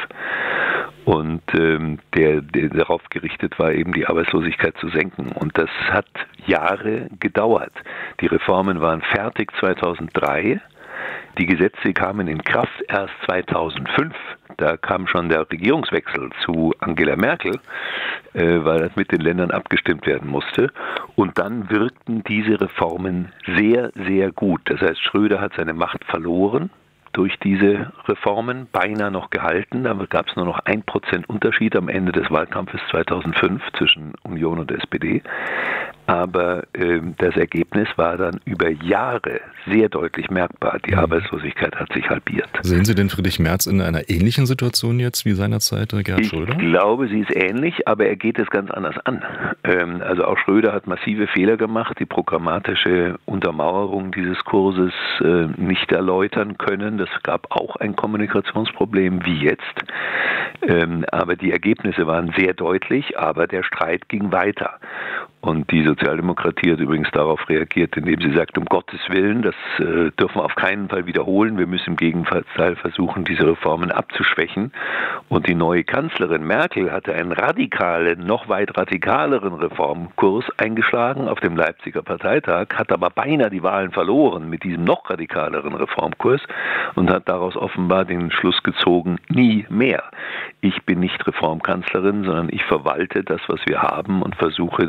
und ähm, der, der darauf gerichtet war, eben die Arbeitslosigkeit zu senken. Und das hat Jahre gedauert. Die Reformen waren fertig zweitausenddrei. Die Gesetze kamen in Kraft erst zweitausendfünf. Da kam schon der Regierungswechsel zu Angela Merkel, äh, weil das mit den Ländern abgestimmt werden musste. Und dann wirkten diese Reformen sehr, sehr gut. Das heißt, Schröder hat seine Macht verloren durch diese Reformen, beinahe noch gehalten. Da gab es nur noch ein Prozent Unterschied am Ende des Wahlkampfes zweitausendfünf zwischen Union und S P D. Aber äh, das Ergebnis war dann über Jahre sehr deutlich merkbar. Die Arbeitslosigkeit hat sich halbiert. Sehen Sie den Friedrich Merz in einer ähnlichen Situation jetzt wie seinerzeit Gerhard ich Schröder? Ich glaube, sie ist ähnlich, aber er geht es ganz anders an. Ähm, also auch Schröder hat massive Fehler gemacht, die programmatische Untermauerung dieses Kurses äh, nicht erläutern können. Es gab auch ein Kommunikationsproblem wie jetzt. Ähm, aber die Ergebnisse waren sehr deutlich, aber der Streit ging weiter. Und die Sozialdemokratie hat übrigens darauf reagiert, indem sie sagt, um Gottes Willen, das äh, dürfen wir auf keinen Fall wiederholen. Wir müssen im Gegenteil versuchen, diese Reformen abzuschwächen. Und die neue Kanzlerin Merkel hatte einen radikalen, noch weit radikaleren Reformkurs eingeschlagen auf dem Leipziger Parteitag, hat aber beinahe die Wahlen verloren mit diesem noch radikaleren Reformkurs und hat daraus offenbar den Schluss gezogen, nie mehr. Ich bin nicht Reformkanzlerin, sondern ich verwalte das, was wir haben und versuche, dass wir mit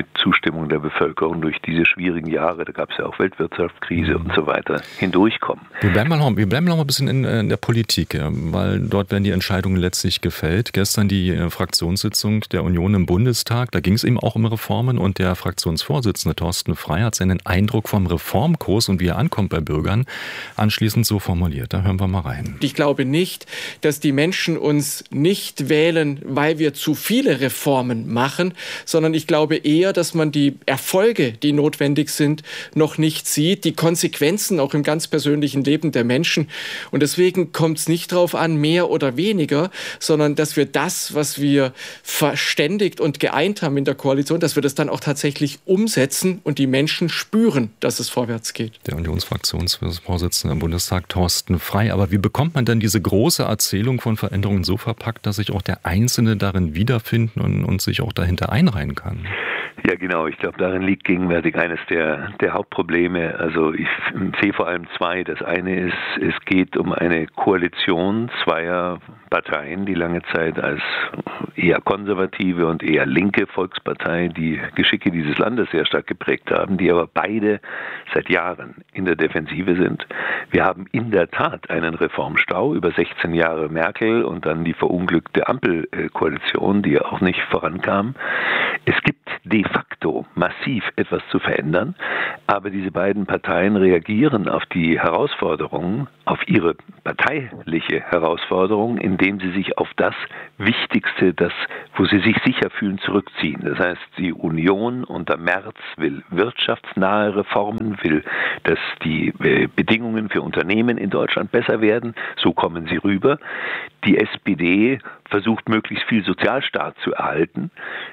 Zustimmung der Bevölkerung durch diese schwierigen Jahre, da gab es ja auch Weltwirtschaftskrise und so weiter, hindurchkommen. Wir bleiben mal noch, wir bleiben noch mal ein bisschen in, in der Politik, weil dort werden die Entscheidungen letztlich gefällt. Gestern die Fraktionssitzung der Union im Bundestag, da ging es eben auch um Reformen und der Fraktionsvorsitzende Thorsten Frey hat seinen Eindruck vom Reformkurs und wie er ankommt bei Bürgern anschließend so formuliert. Da hören wir mal rein. Ich glaube nicht, dass die Menschen uns nicht wählen, weil wir zu viele Reformen machen, sondern ich glaube eher, dass man die Erfolge, die notwendig sind, noch nicht sieht, die Konsequenzen auch im ganz persönlichen Leben der Menschen. Und deswegen kommt es nicht darauf an, mehr oder weniger, sondern dass wir das, was wir verständigt und geeint haben in der Koalition, dass wir das dann auch tatsächlich umsetzen und die Menschen spüren, dass es vorwärts geht. Der Unionsfraktionsvorsitzende im Bundestag, Thorsten Frey. Aber wie bekommt man denn diese große Erzählung von Veränderungen so verpackt, dass sich auch der Einzelne darin wiederfinden und, und sich auch dahinter einreihen kann? Ja, genau. Ich glaube, darin liegt gegenwärtig eines der, der Hauptprobleme. Also ich sehe vor allem zwei. Das eine ist, es geht um eine Koalition zweier Parteien, die lange Zeit als eher konservative und eher linke Volkspartei die Geschicke dieses Landes sehr stark geprägt haben, die aber beide seit Jahren in der Defensive sind. Wir haben in der Tat einen Reformstau über sechzehn Jahre Merkel und dann die verunglückte Ampelkoalition, die ja auch nicht vorankam. Es gibt de facto massiv etwas zu verändern, aber diese beiden Parteien reagieren auf die Herausforderungen, auf ihre parteiliche Herausforderung, indem sie sich auf das Wichtigste, das, wo sie sich sicher fühlen, zurückziehen. Das heißt, die Union unter Merz will wirtschaftsnahe Reformen, will, dass die Bedingungen für Unternehmen in Deutschland besser werden. So kommen sie rüber. Die S P D versucht, möglichst viel Sozialstaat zu erhalten.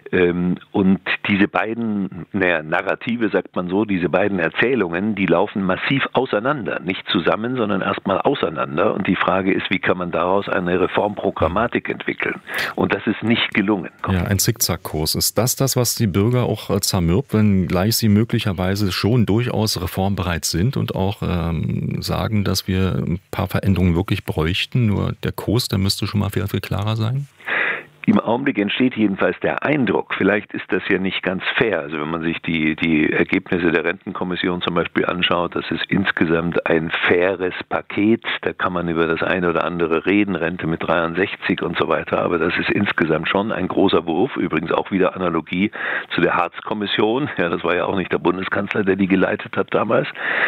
Und diese beiden, naja, Narrative, sagt man so, diese beiden Erzählungen, die laufen massiv auseinander. Nicht zusammen, sondern erstmal auseinander. Und die Frage ist, wie kann man daraus eine Reformprogrammatik entwickeln? Und das ist nicht gelungen. Ja, ein Zickzackkurs. Ist das das, was die Bürger auch zermürbt, wenngleich sie möglicherweise schon durchaus reformbereit sind und auch ähm, sagen, dass wir ein paar Veränderungen wirklich bräuchten? Nur der Kurs, der müsste schon mal viel, viel klarer sein? Im Augenblick entsteht jedenfalls der Eindruck, vielleicht ist das ja nicht ganz fair. Also wenn man sich die, die Ergebnisse der Rentenkommission zum Beispiel anschaut, das ist insgesamt ein faires Paket. Da kann man über das eine oder andere reden, Rente mit dreiundsechzig und so weiter. Aber das ist insgesamt schon ein großer Wurf. Übrigens auch wieder Analogie zu der Hartz-Kommission. Ja, das war ja auch nicht der Bundeskanzler, der die geleitet hat damals.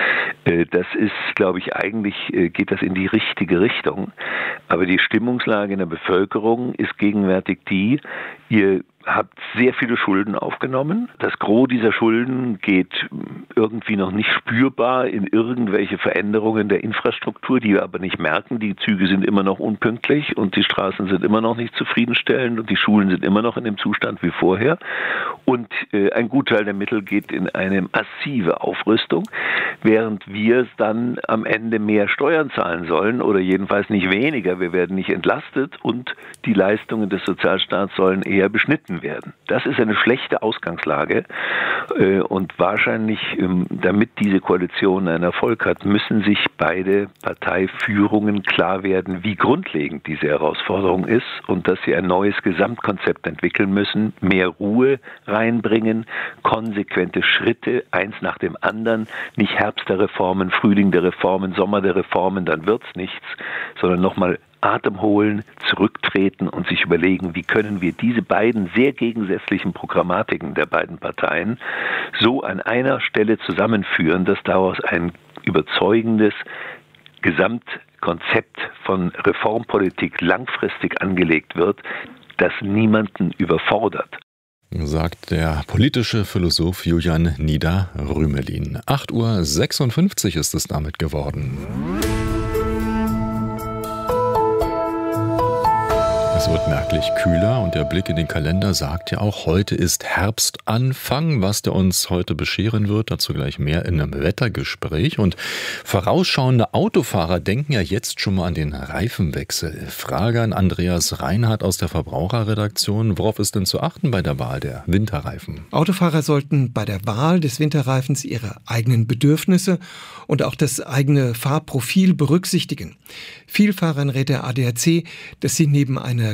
Das ist, glaube ich, eigentlich geht das in die richtige Richtung. Aber die Stimmungslage in der Bevölkerung ist gegenwärtig die, ihr habt sehr viele Schulden aufgenommen. Das Gros dieser Schulden geht irgendwie noch nicht spürbar in irgendwelche Veränderungen der Infrastruktur, die wir aber nicht merken. Die Züge sind immer noch unpünktlich und die Straßen sind immer noch nicht zufriedenstellend und die Schulen sind immer noch in dem Zustand wie vorher. Und äh, ein Gutteil der Mittel geht in eine massive Aufrüstung, während wir dann am Ende mehr Steuern zahlen sollen oder jedenfalls nicht weniger. Wir werden nicht entlastet und die Leistungen des Sozialstaats sollen eher beschnitten werden. Das ist eine schlechte Ausgangslage und wahrscheinlich, damit diese Koalition einen Erfolg hat, müssen sich beide Parteiführungen klar werden, wie grundlegend diese Herausforderung ist und dass sie ein neues Gesamtkonzept entwickeln müssen, mehr Ruhe reinbringen, konsequente Schritte, eins nach dem anderen, nicht Herbst der Reformen, Frühling der Reformen, Sommer der Reformen, dann wird's nichts, sondern nochmal Atem holen, zurücktreten und sich überlegen, wie können wir diese beiden sehr gegensätzlichen Programmatiken der beiden Parteien so an einer Stelle zusammenführen, dass daraus ein überzeugendes Gesamtkonzept von Reformpolitik langfristig angelegt wird, das niemanden überfordert. Sagt der politische Philosoph Julian Nieder-Rümelin. acht Uhr sechsundfünfzig ist es damit geworden. Es wird merklich kühler und der Blick in den Kalender sagt ja auch, heute ist Herbstanfang, was der uns heute bescheren wird, dazu gleich mehr in einem Wettergespräch. Und vorausschauende Autofahrer denken ja jetzt schon mal an den Reifenwechsel. Frage an Andreas Reinhardt aus der Verbraucherredaktion, worauf ist denn zu achten bei der Wahl der Winterreifen? Autofahrer sollten bei der Wahl des Winterreifens ihre eigenen Bedürfnisse und auch das eigene Fahrprofil berücksichtigen. Vielfahrern rät der A D A C, dass sie neben einer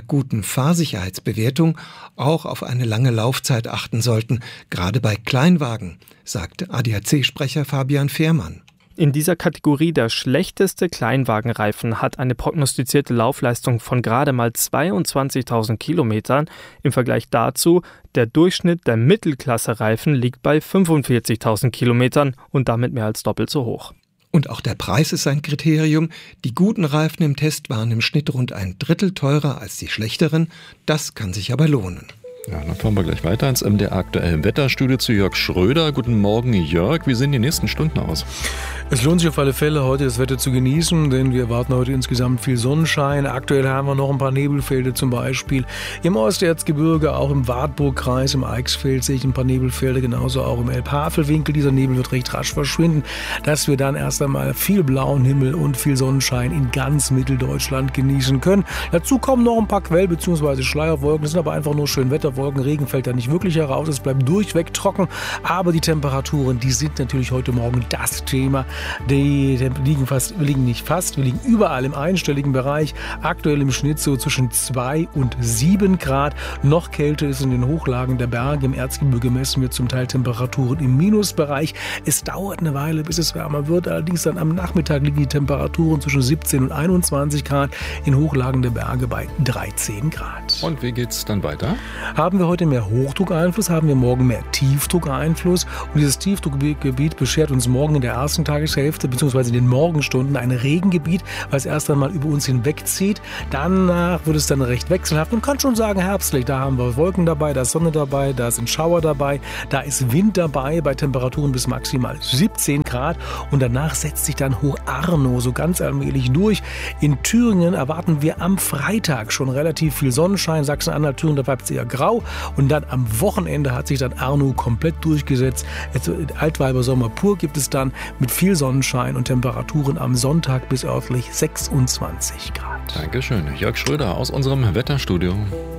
guten Fahrsicherheitsbewertung auch auf eine lange Laufzeit achten sollten, gerade bei Kleinwagen, sagt A D A C-Sprecher Fabian Fehrmann. In dieser Kategorie der schlechteste Kleinwagenreifen hat eine prognostizierte Laufleistung von gerade mal zweiundzwanzigtausend Kilometern. Im Vergleich dazu, der Durchschnitt der Mittelklasse-Reifen liegt bei fünfundvierzigtausend Kilometern und damit mehr als doppelt so hoch. Und auch der Preis ist ein Kriterium. Die guten Reifen im Test waren im Schnitt rund ein Drittel teurer als die schlechteren. Das kann sich aber lohnen. Ja, dann fahren wir gleich weiter ins M D R aktuellen Wetterstudio zu Jörg Schröder. Guten Morgen, Jörg. Wie sehen die nächsten Stunden aus? Es lohnt sich auf alle Fälle, heute das Wetter zu genießen, denn wir erwarten heute insgesamt viel Sonnenschein. Aktuell haben wir noch ein paar Nebelfelder, zum Beispiel im Osterzgebirge, auch im Wartburgkreis, im Eichsfeld sehe ich ein paar Nebelfelder, genauso auch im Elbhavelwinkel. Dieser Nebel wird recht rasch verschwinden, dass wir dann erst einmal viel blauen Himmel und viel Sonnenschein in ganz Mitteldeutschland genießen können. Dazu kommen noch ein paar Quell- bzw. Schleierwolken, das sind aber einfach nur schön Wetter. Wolken, Regen fällt da nicht wirklich heraus, es bleibt durchweg trocken, aber die Temperaturen, die sind natürlich heute Morgen das Thema. Die liegen fast, wir liegen nicht fast, wir liegen überall im einstelligen Bereich, aktuell im Schnitt so zwischen zwei und sieben Grad. Noch kälter ist in den Hochlagen der Berge, im Erzgebirge messen wir zum Teil Temperaturen im Minusbereich. Es dauert eine Weile, bis es wärmer wird, allerdings dann am Nachmittag liegen die Temperaturen zwischen siebzehn und einundzwanzig Grad, in Hochlagen der Berge bei dreizehn Grad. Und wie geht's dann weiter? Haben wir heute mehr Hochdruckeinfluss, haben wir morgen mehr Tiefdruckeinfluss. Und dieses Tiefdruckgebiet beschert uns morgen in der ersten Tageshälfte bzw. in den Morgenstunden ein Regengebiet, weil es erst einmal über uns hinwegzieht. Danach wird es dann recht wechselhaft und kann schon sagen herbstlich. Da haben wir Wolken dabei, da ist Sonne dabei, da sind Schauer dabei, da ist Wind dabei bei Temperaturen bis maximal siebzehn Grad. Und danach setzt sich dann Hoch Arno so ganz allmählich durch. In Thüringen erwarten wir am Freitag schon relativ viel Sonnenschein. Sachsen-Anhalt, Thüringen, da bleibt es eher grau. Und dann am Wochenende hat sich dann Arno komplett durchgesetzt. Altweibersommer pur gibt es dann mit viel Sonnenschein und Temperaturen am Sonntag bis örtlich sechsundzwanzig Grad. Dankeschön. Jörg Schröder aus unserem Wetterstudio.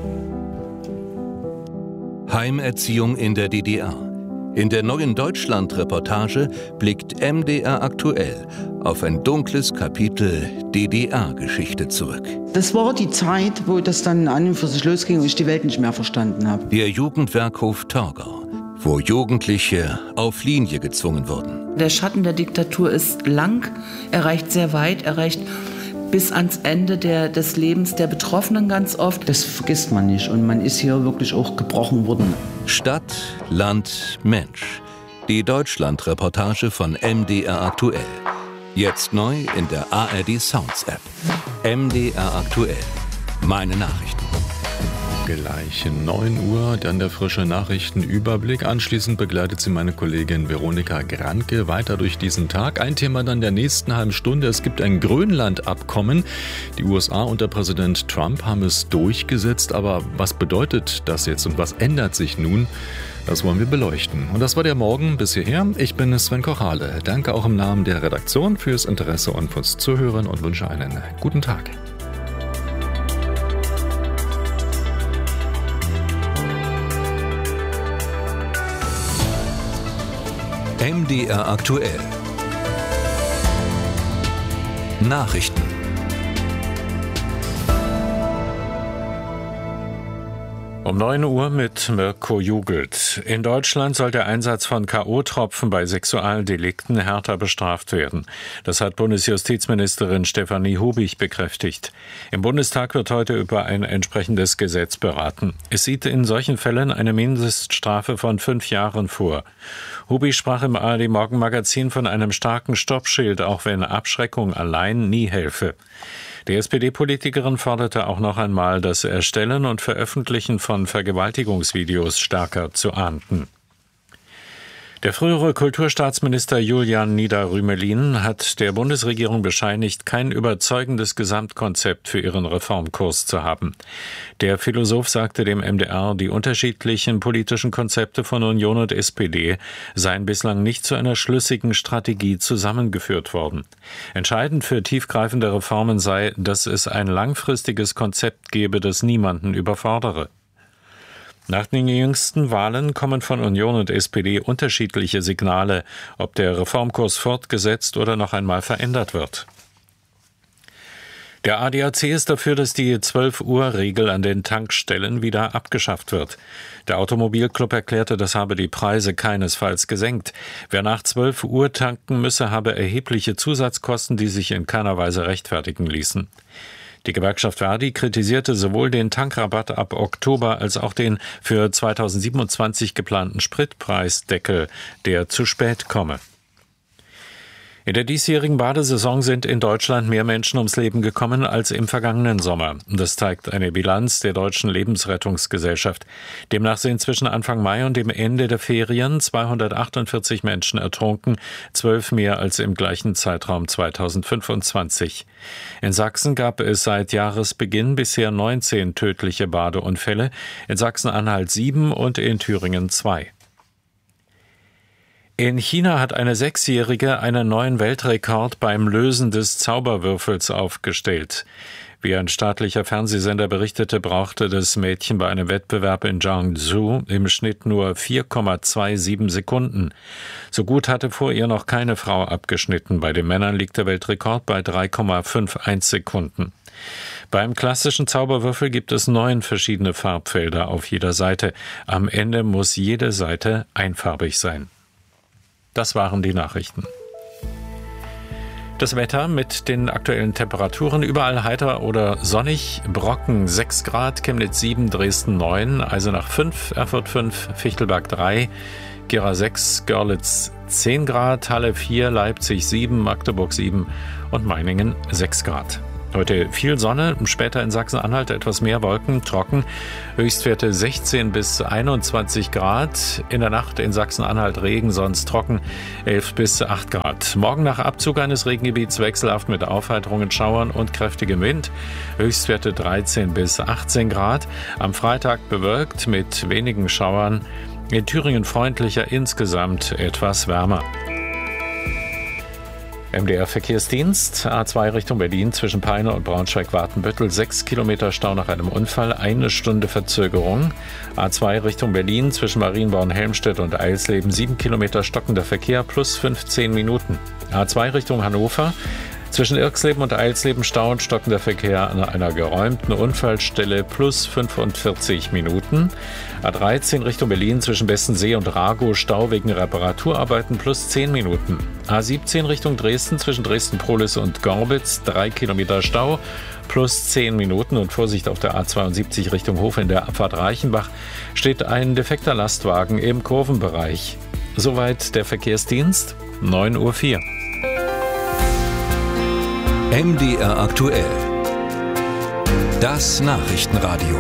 Heimerziehung in der D D R. In der neuen Deutschland-Reportage blickt M D R aktuell auf ein dunkles Kapitel D D R-Geschichte zurück. Das war die Zeit, wo das dann an und für sich losging und ich die Welt nicht mehr verstanden habe. Der Jugendwerkhof Torgau, wo Jugendliche auf Linie gezwungen wurden. Der Schatten der Diktatur ist lang, er reicht sehr weit, er reicht bis ans Ende der, des Lebens der Betroffenen ganz oft. Das vergisst man nicht und man ist hier wirklich auch gebrochen worden. Stadt, Land, Mensch. Die Deutschland-Reportage von M D R aktuell. Jetzt neu in der A R D Sounds App. M D R aktuell. Meine Nachrichten. Gleich neun Uhr, dann der frische Nachrichtenüberblick. Anschließend begleitet sie meine Kollegin Veronika Granke weiter durch diesen Tag. Ein Thema dann der nächsten halben Stunde. Es gibt ein Grönland-Abkommen. Die U S A unter Präsident Trump haben es durchgesetzt. Aber was bedeutet das jetzt und was ändert sich nun? Das wollen wir beleuchten. Und das war der Morgen bis hierher. Ich bin Sven Kochale. Danke auch im Namen der Redaktion fürs Interesse und fürs Zuhören und wünsche einen guten Tag. M D R aktuell. Nachrichten. Um neun Uhr mit Mirko Jugelt. In Deutschland soll der Einsatz von K O-Tropfen bei Sexualdelikten härter bestraft werden. Das hat Bundesjustizministerin Stefanie Hubich bekräftigt. Im Bundestag wird heute über ein entsprechendes Gesetz beraten. Es sieht in solchen Fällen eine Mindeststrafe von fünf Jahren vor. Hubich sprach im A R D-Morgenmagazin von einem starken Stoppschild, auch wenn Abschreckung allein nie helfe. Die S P D-Politikerin forderte auch noch einmal, das Erstellen und Veröffentlichen von Vergewaltigungsvideos stärker zu ahnden. Der frühere Kulturstaatsminister Julian Nieder-Rümelin hat der Bundesregierung bescheinigt, kein überzeugendes Gesamtkonzept für ihren Reformkurs zu haben. Der Philosoph sagte dem M D R, die unterschiedlichen politischen Konzepte von Union und S P D seien bislang nicht zu einer schlüssigen Strategie zusammengeführt worden. Entscheidend für tiefgreifende Reformen sei, dass es ein langfristiges Konzept gebe, das niemanden überfordere. Nach den jüngsten Wahlen kommen von Union und S P D unterschiedliche Signale, ob der Reformkurs fortgesetzt oder noch einmal verändert wird. Der A D A C ist dafür, dass die zwölf Uhr Regel an den Tankstellen wieder abgeschafft wird. Der Automobilclub erklärte, das habe die Preise keinesfalls gesenkt. Wer nach zwölf Uhr tanken müsse, habe erhebliche Zusatzkosten, die sich in keiner Weise rechtfertigen ließen. Die Gewerkschaft Verdi kritisierte sowohl den Tankrabatt ab Oktober als auch den für zweitausendsiebenundzwanzig geplanten Spritpreisdeckel, der zu spät komme. In der diesjährigen Badesaison sind in Deutschland mehr Menschen ums Leben gekommen als im vergangenen Sommer. Das zeigt eine Bilanz der Deutschen Lebensrettungsgesellschaft. Demnach sind zwischen Anfang Mai und dem Ende der Ferien zweihundertachtundvierzig Menschen ertrunken, zwölf mehr als im gleichen Zeitraum zweitausendfünfundzwanzig. In Sachsen gab es seit Jahresbeginn bisher neunzehn tödliche Badeunfälle, in Sachsen-Anhalt sieben und in Thüringen zwei. In China hat eine Sechsjährige einen neuen Weltrekord beim Lösen des Zauberwürfels aufgestellt. Wie ein staatlicher Fernsehsender berichtete, brauchte das Mädchen bei einem Wettbewerb in Jiangsu im Schnitt nur vier Komma siebenundzwanzig Sekunden. So gut hatte vor ihr noch keine Frau abgeschnitten. Bei den Männern liegt der Weltrekord bei drei Komma einundfünfzig Sekunden. Beim klassischen Zauberwürfel gibt es neun verschiedene Farbfelder auf jeder Seite. Am Ende muss jede Seite einfarbig sein. Das waren die Nachrichten. Das Wetter mit den aktuellen Temperaturen: überall heiter oder sonnig, Brocken sechs Grad, Chemnitz sieben, Dresden neun, Eisenach fünf, Erfurt fünf, Fichtelberg drei, Gera sechs, Görlitz zehn Grad, Halle vier, Leipzig sieben, Magdeburg sieben und Meiningen sechs Grad. Heute viel Sonne, später in Sachsen-Anhalt etwas mehr Wolken, trocken, Höchstwerte sechzehn bis einundzwanzig Grad, in der Nacht in Sachsen-Anhalt Regen, sonst trocken, elf bis acht Grad. Morgen nach Abzug eines Regengebiets wechselhaft mit Aufheiterungen, Schauern und kräftigem Wind, Höchstwerte dreizehn bis achtzehn Grad, am Freitag bewölkt mit wenigen Schauern, in Thüringen freundlicher, insgesamt etwas wärmer. M D R-Verkehrsdienst, A zwei Richtung Berlin zwischen Peine und Braunschweig-Watenbüttel, sechs Kilometer Stau nach einem Unfall, eine Stunde Verzögerung. A zwei Richtung Berlin zwischen Marienborn-Helmstedt und Eisleben, sieben Kilometer stockender Verkehr plus fünfzehn Minuten. A zwei Richtung Hannover, zwischen Irxleben und Eilsleben Stau und stockender Verkehr an einer geräumten Unfallstelle plus fünfundvierzig Minuten. A dreizehn Richtung Berlin zwischen Bessensee und Ragow Stau wegen Reparaturarbeiten plus zehn Minuten. A siebzehn Richtung Dresden zwischen Dresden-Prohlis und Gorbitz drei Kilometer Stau plus zehn Minuten. Und Vorsicht auf der A zweiundsiebzig Richtung Hof in der Abfahrt Reichenbach steht ein defekter Lastwagen im Kurvenbereich. Soweit der Verkehrsdienst, neun Uhr vier. M D R aktuell. Das Nachrichtenradio.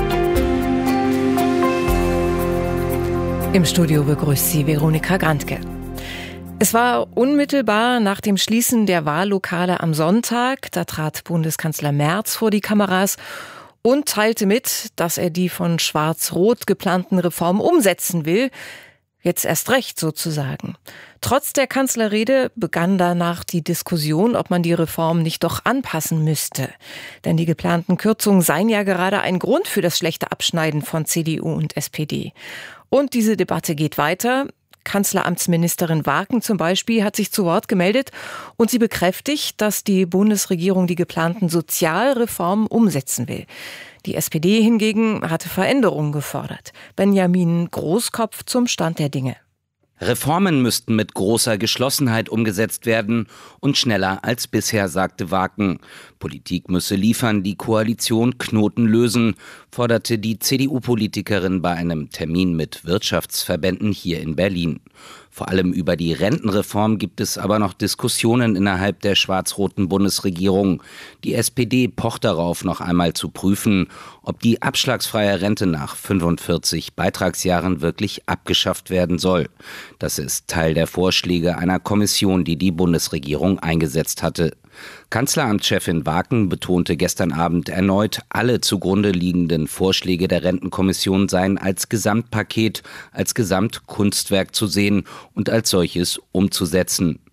Im Studio begrüßt Sie Veronika Grandke. Es war unmittelbar nach dem Schließen der Wahllokale am Sonntag. Da trat Bundeskanzler Merz vor die Kameras und teilte mit, dass er die von Schwarz-Rot geplanten Reformen umsetzen will. Jetzt erst recht sozusagen. Trotz der Kanzlerrede begann danach die Diskussion, ob man die Reform nicht doch anpassen müsste. Denn die geplanten Kürzungen seien ja gerade ein Grund für das schlechte Abschneiden von C D U und S P D. Und diese Debatte geht weiter. Kanzleramtsministerin Waken zum Beispiel hat sich zu Wort gemeldet und sie bekräftigt, dass die Bundesregierung die geplanten Sozialreformen umsetzen will. Die S P D hingegen hatte Veränderungen gefordert. Benjamin Großkopf zum Stand der Dinge. Reformen müssten mit großer Geschlossenheit umgesetzt werden und schneller als bisher, sagte Waken. Politik müsse liefern, die Koalition Knoten lösen, forderte die C D U-Politikerin bei einem Termin mit Wirtschaftsverbänden hier in Berlin. Vor allem über die Rentenreform gibt es aber noch Diskussionen innerhalb der schwarz-roten Bundesregierung. Die S P D pocht darauf, noch einmal zu prüfen, ob die abschlagsfreie Rente nach fünfundvierzig Beitragsjahren wirklich abgeschafft werden soll. Das ist Teil der Vorschläge einer Kommission, die die Bundesregierung eingesetzt hatte. Kanzleramtschefin Waken betonte gestern Abend erneut, alle zugrunde liegenden Vorschläge der Rentenkommission seien als Gesamtpaket, als Gesamtkunstwerk zu sehen und als solches umzusetzen.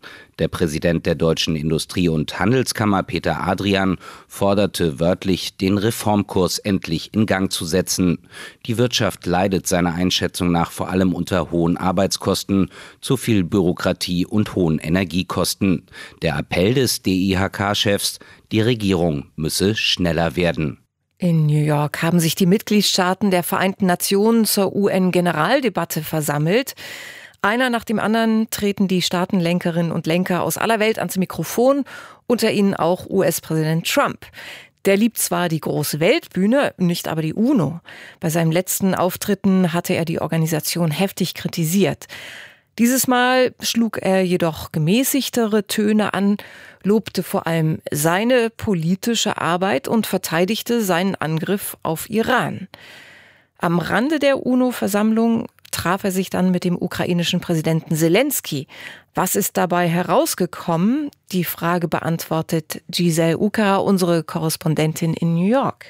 Der Präsident der Deutschen Industrie- und Handelskammer, Peter Adrian, forderte wörtlich, den Reformkurs endlich in Gang zu setzen. Die Wirtschaft leidet seiner Einschätzung nach vor allem unter hohen Arbeitskosten, zu viel Bürokratie und hohen Energiekosten. Der Appell des D I H K-Chefs, die Regierung müsse schneller werden. In New York haben sich die Mitgliedstaaten der Vereinten Nationen zur U N-Generaldebatte versammelt. Einer nach dem anderen treten die Staatenlenkerinnen und Lenker aus aller Welt ans Mikrofon, unter ihnen auch U S-Präsident Trump. Der liebt zwar die große Weltbühne, nicht aber die UNO. Bei seinen letzten Auftritten hatte er die Organisation heftig kritisiert. Dieses Mal schlug er jedoch gemäßigtere Töne an, lobte vor allem seine politische Arbeit und verteidigte seinen Angriff auf Iran. Am Rande der UNO-Versammlung traf er sich dann mit dem ukrainischen Präsidenten Zelensky. Was ist dabei herausgekommen? Die Frage beantwortet Giselle Uka, unsere Korrespondentin in New York.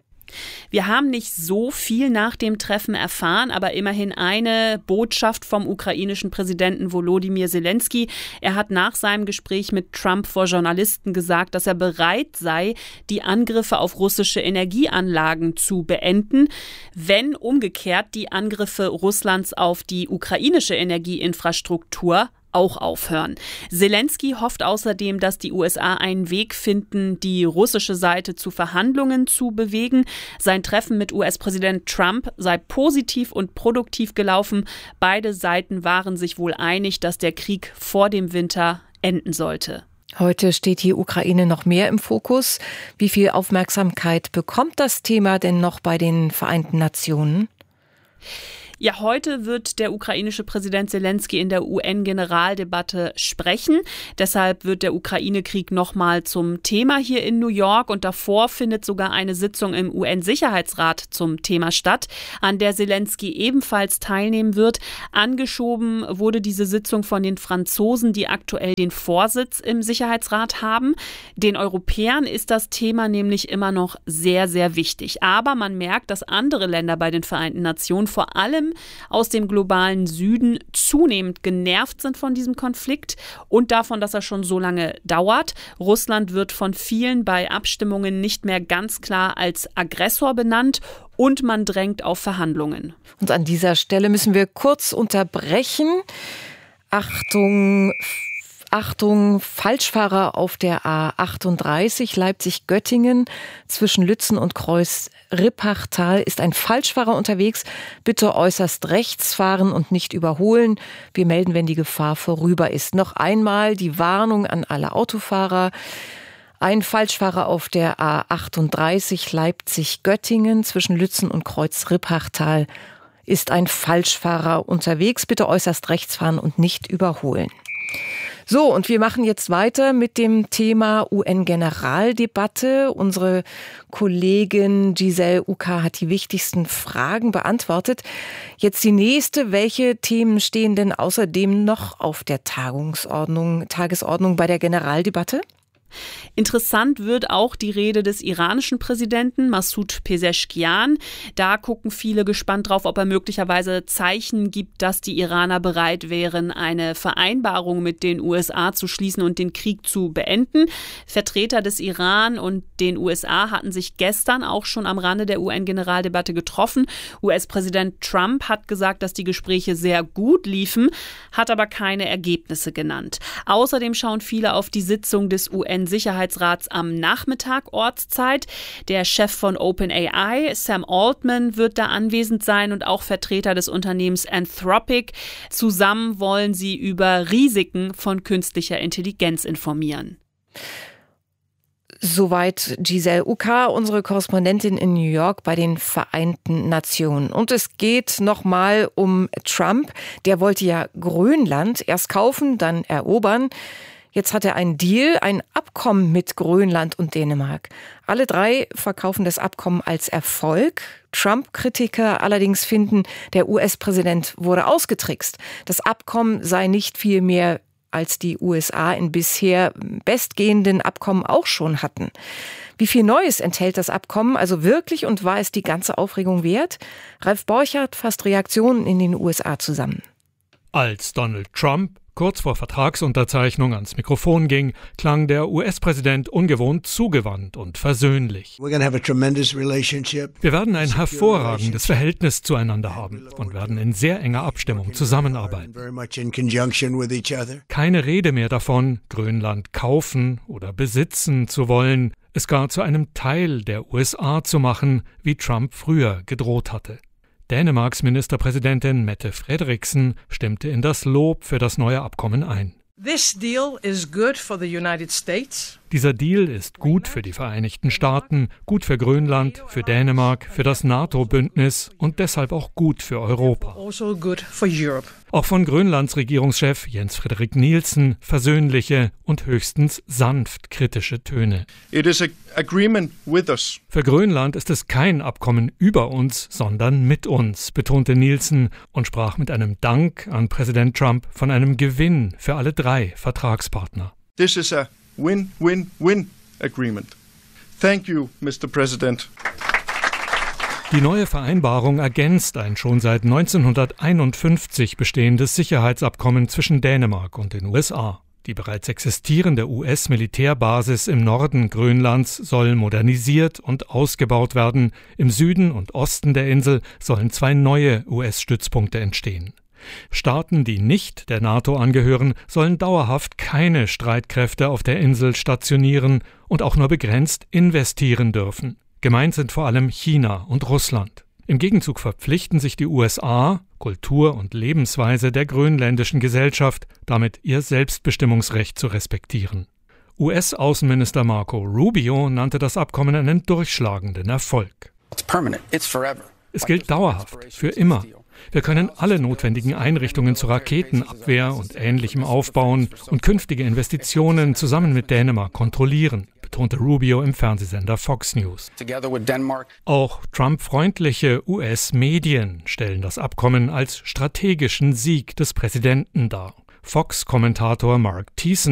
Wir haben nicht so viel nach dem Treffen erfahren, aber immerhin eine Botschaft vom ukrainischen Präsidenten Volodymyr Zelensky. Er hat nach seinem Gespräch mit Trump vor Journalisten gesagt, dass er bereit sei, die Angriffe auf russische Energieanlagen zu beenden, wenn umgekehrt die Angriffe Russlands auf die ukrainische Energieinfrastruktur auch aufhören. Zelensky hofft außerdem, dass die U S A einen Weg finden, die russische Seite zu Verhandlungen zu bewegen. Sein Treffen mit U S-Präsident Trump sei positiv und produktiv gelaufen. Beide Seiten waren sich wohl einig, dass der Krieg vor dem Winter enden sollte. Heute steht die Ukraine noch mehr im Fokus. Wie viel Aufmerksamkeit bekommt das Thema denn noch bei den Vereinten Nationen? Ja, heute wird der ukrainische Präsident Zelensky in der U N-Generaldebatte sprechen. Deshalb wird der Ukraine-Krieg nochmal zum Thema hier in New York. Und davor findet sogar eine Sitzung im U N-Sicherheitsrat zum Thema statt, an der Zelensky ebenfalls teilnehmen wird. Angeschoben wurde diese Sitzung von den Franzosen, die aktuell den Vorsitz im Sicherheitsrat haben. Den Europäern ist das Thema nämlich immer noch sehr, sehr wichtig. Aber man merkt, dass andere Länder bei den Vereinten Nationen, vor allem aus dem globalen Süden, zunehmend genervt sind von diesem Konflikt und davon, dass er schon so lange dauert. Russland wird von vielen bei Abstimmungen nicht mehr ganz klar als Aggressor benannt und man drängt auf Verhandlungen. Und an dieser Stelle müssen wir kurz unterbrechen. Achtung, Achtung, Falschfahrer auf der A achtunddreißig Leipzig-Göttingen zwischen Lützen und Kreuz-Rippachtal ist ein Falschfahrer unterwegs. Bitte äußerst rechts fahren und nicht überholen. Wir melden, wenn die Gefahr vorüber ist. Noch einmal die Warnung an alle Autofahrer. Ein Falschfahrer auf der A achtunddreißig Leipzig-Göttingen zwischen Lützen und Kreuz-Rippachtal ist ein Falschfahrer unterwegs. Bitte äußerst rechts fahren und nicht überholen. So, und wir machen jetzt weiter mit dem Thema U N-Generaldebatte. Unsere Kollegin Giselle Uka hat die wichtigsten Fragen beantwortet. Jetzt die nächste. Welche Themen stehen denn außerdem noch auf der Tagungsordnung, Tagesordnung bei der Generaldebatte? Interessant wird auch die Rede des iranischen Präsidenten Massoud Pezeshkian. Da gucken viele gespannt drauf, ob er möglicherweise Zeichen gibt, dass die Iraner bereit wären, eine Vereinbarung mit den U S A zu schließen und den Krieg zu beenden. Vertreter des Iran und den U S A hatten sich gestern auch schon am Rande der U N-Generaldebatte getroffen. U S-Präsident Trump hat gesagt, dass die Gespräche sehr gut liefen, hat aber keine Ergebnisse genannt. Außerdem schauen viele auf die Sitzung des U N-Sicherheitsrats am Nachmittag Ortszeit. Der Chef von OpenAI, Sam Altman, wird da anwesend sein und auch Vertreter des Unternehmens Anthropic. Zusammen wollen sie über Risiken von künstlicher Intelligenz informieren. Soweit Giselle Uka, unsere Korrespondentin in New York bei den Vereinten Nationen. Und es geht nochmal um Trump. Der wollte ja Grönland erst kaufen, dann erobern. Jetzt hat er einen Deal, ein Abkommen mit Grönland und Dänemark. Alle drei verkaufen das Abkommen als Erfolg. Trump-Kritiker allerdings finden, der U S-Präsident wurde ausgetrickst. Das Abkommen sei nicht viel mehr, als die U S A in bisher bestgehenden Abkommen auch schon hatten. Wie viel Neues enthält das Abkommen also wirklich und war es die ganze Aufregung wert? Ralf Borchardt fasst Reaktionen in den U S A zusammen. Als Donald Trump kurz vor Vertragsunterzeichnung ans Mikrofon ging, klang der U S-Präsident ungewohnt zugewandt und versöhnlich. Wir werden ein hervorragendes Verhältnis zueinander haben und werden in sehr enger Abstimmung zusammenarbeiten. Keine Rede mehr davon, Grönland kaufen oder besitzen zu wollen, es gar zu einem Teil der U S A zu machen, wie Trump früher gedroht hatte. Dänemarks Ministerpräsidentin Mette Frederiksen stimmte in das Lob für das neue Abkommen ein. This deal is good for the United States. Dieser Deal ist gut für die Vereinigten Staaten, gut für Grönland, für Dänemark, für das NATO-Bündnis und deshalb auch gut für Europa. Also good for Europe. Auch von Grönlands Regierungschef Jens Frederik Nielsen versöhnliche und höchstens sanft kritische Töne. It is an agreement with us. Für Grönland ist es kein Abkommen über uns, sondern mit uns, betonte Nielsen und sprach mit einem Dank an Präsident Trump von einem Gewinn für alle drei Vertragspartner. This is a win-win-win agreement. Thank you, Mister President. Die neue Vereinbarung ergänzt ein schon seit neunzehnhunderteinundfünfzig bestehendes Sicherheitsabkommen zwischen Dänemark und den U S A. Die bereits existierende U S-Militärbasis im Norden Grönlands soll modernisiert und ausgebaut werden. Im Süden und Osten der Insel sollen zwei neue U S-Stützpunkte entstehen. Staaten, die nicht der NATO angehören, sollen dauerhaft keine Streitkräfte auf der Insel stationieren und auch nur begrenzt investieren dürfen. Gemeint sind vor allem China und Russland. Im Gegenzug verpflichten sich die U S A, Kultur und Lebensweise der grönländischen Gesellschaft, damit ihr Selbstbestimmungsrecht zu respektieren. U S-Außenminister Marco Rubio nannte das Abkommen einen durchschlagenden Erfolg. Es gilt dauerhaft, für immer. Wir können alle notwendigen Einrichtungen zur Raketenabwehr und Ähnlichem aufbauen und künftige Investitionen zusammen mit Dänemark kontrollieren, betonte Rubio im Fernsehsender Fox News. Auch Trump-freundliche U S-Medien stellen das Abkommen als strategischen Sieg des Präsidenten dar. Fox-Kommentator Mark Thiessen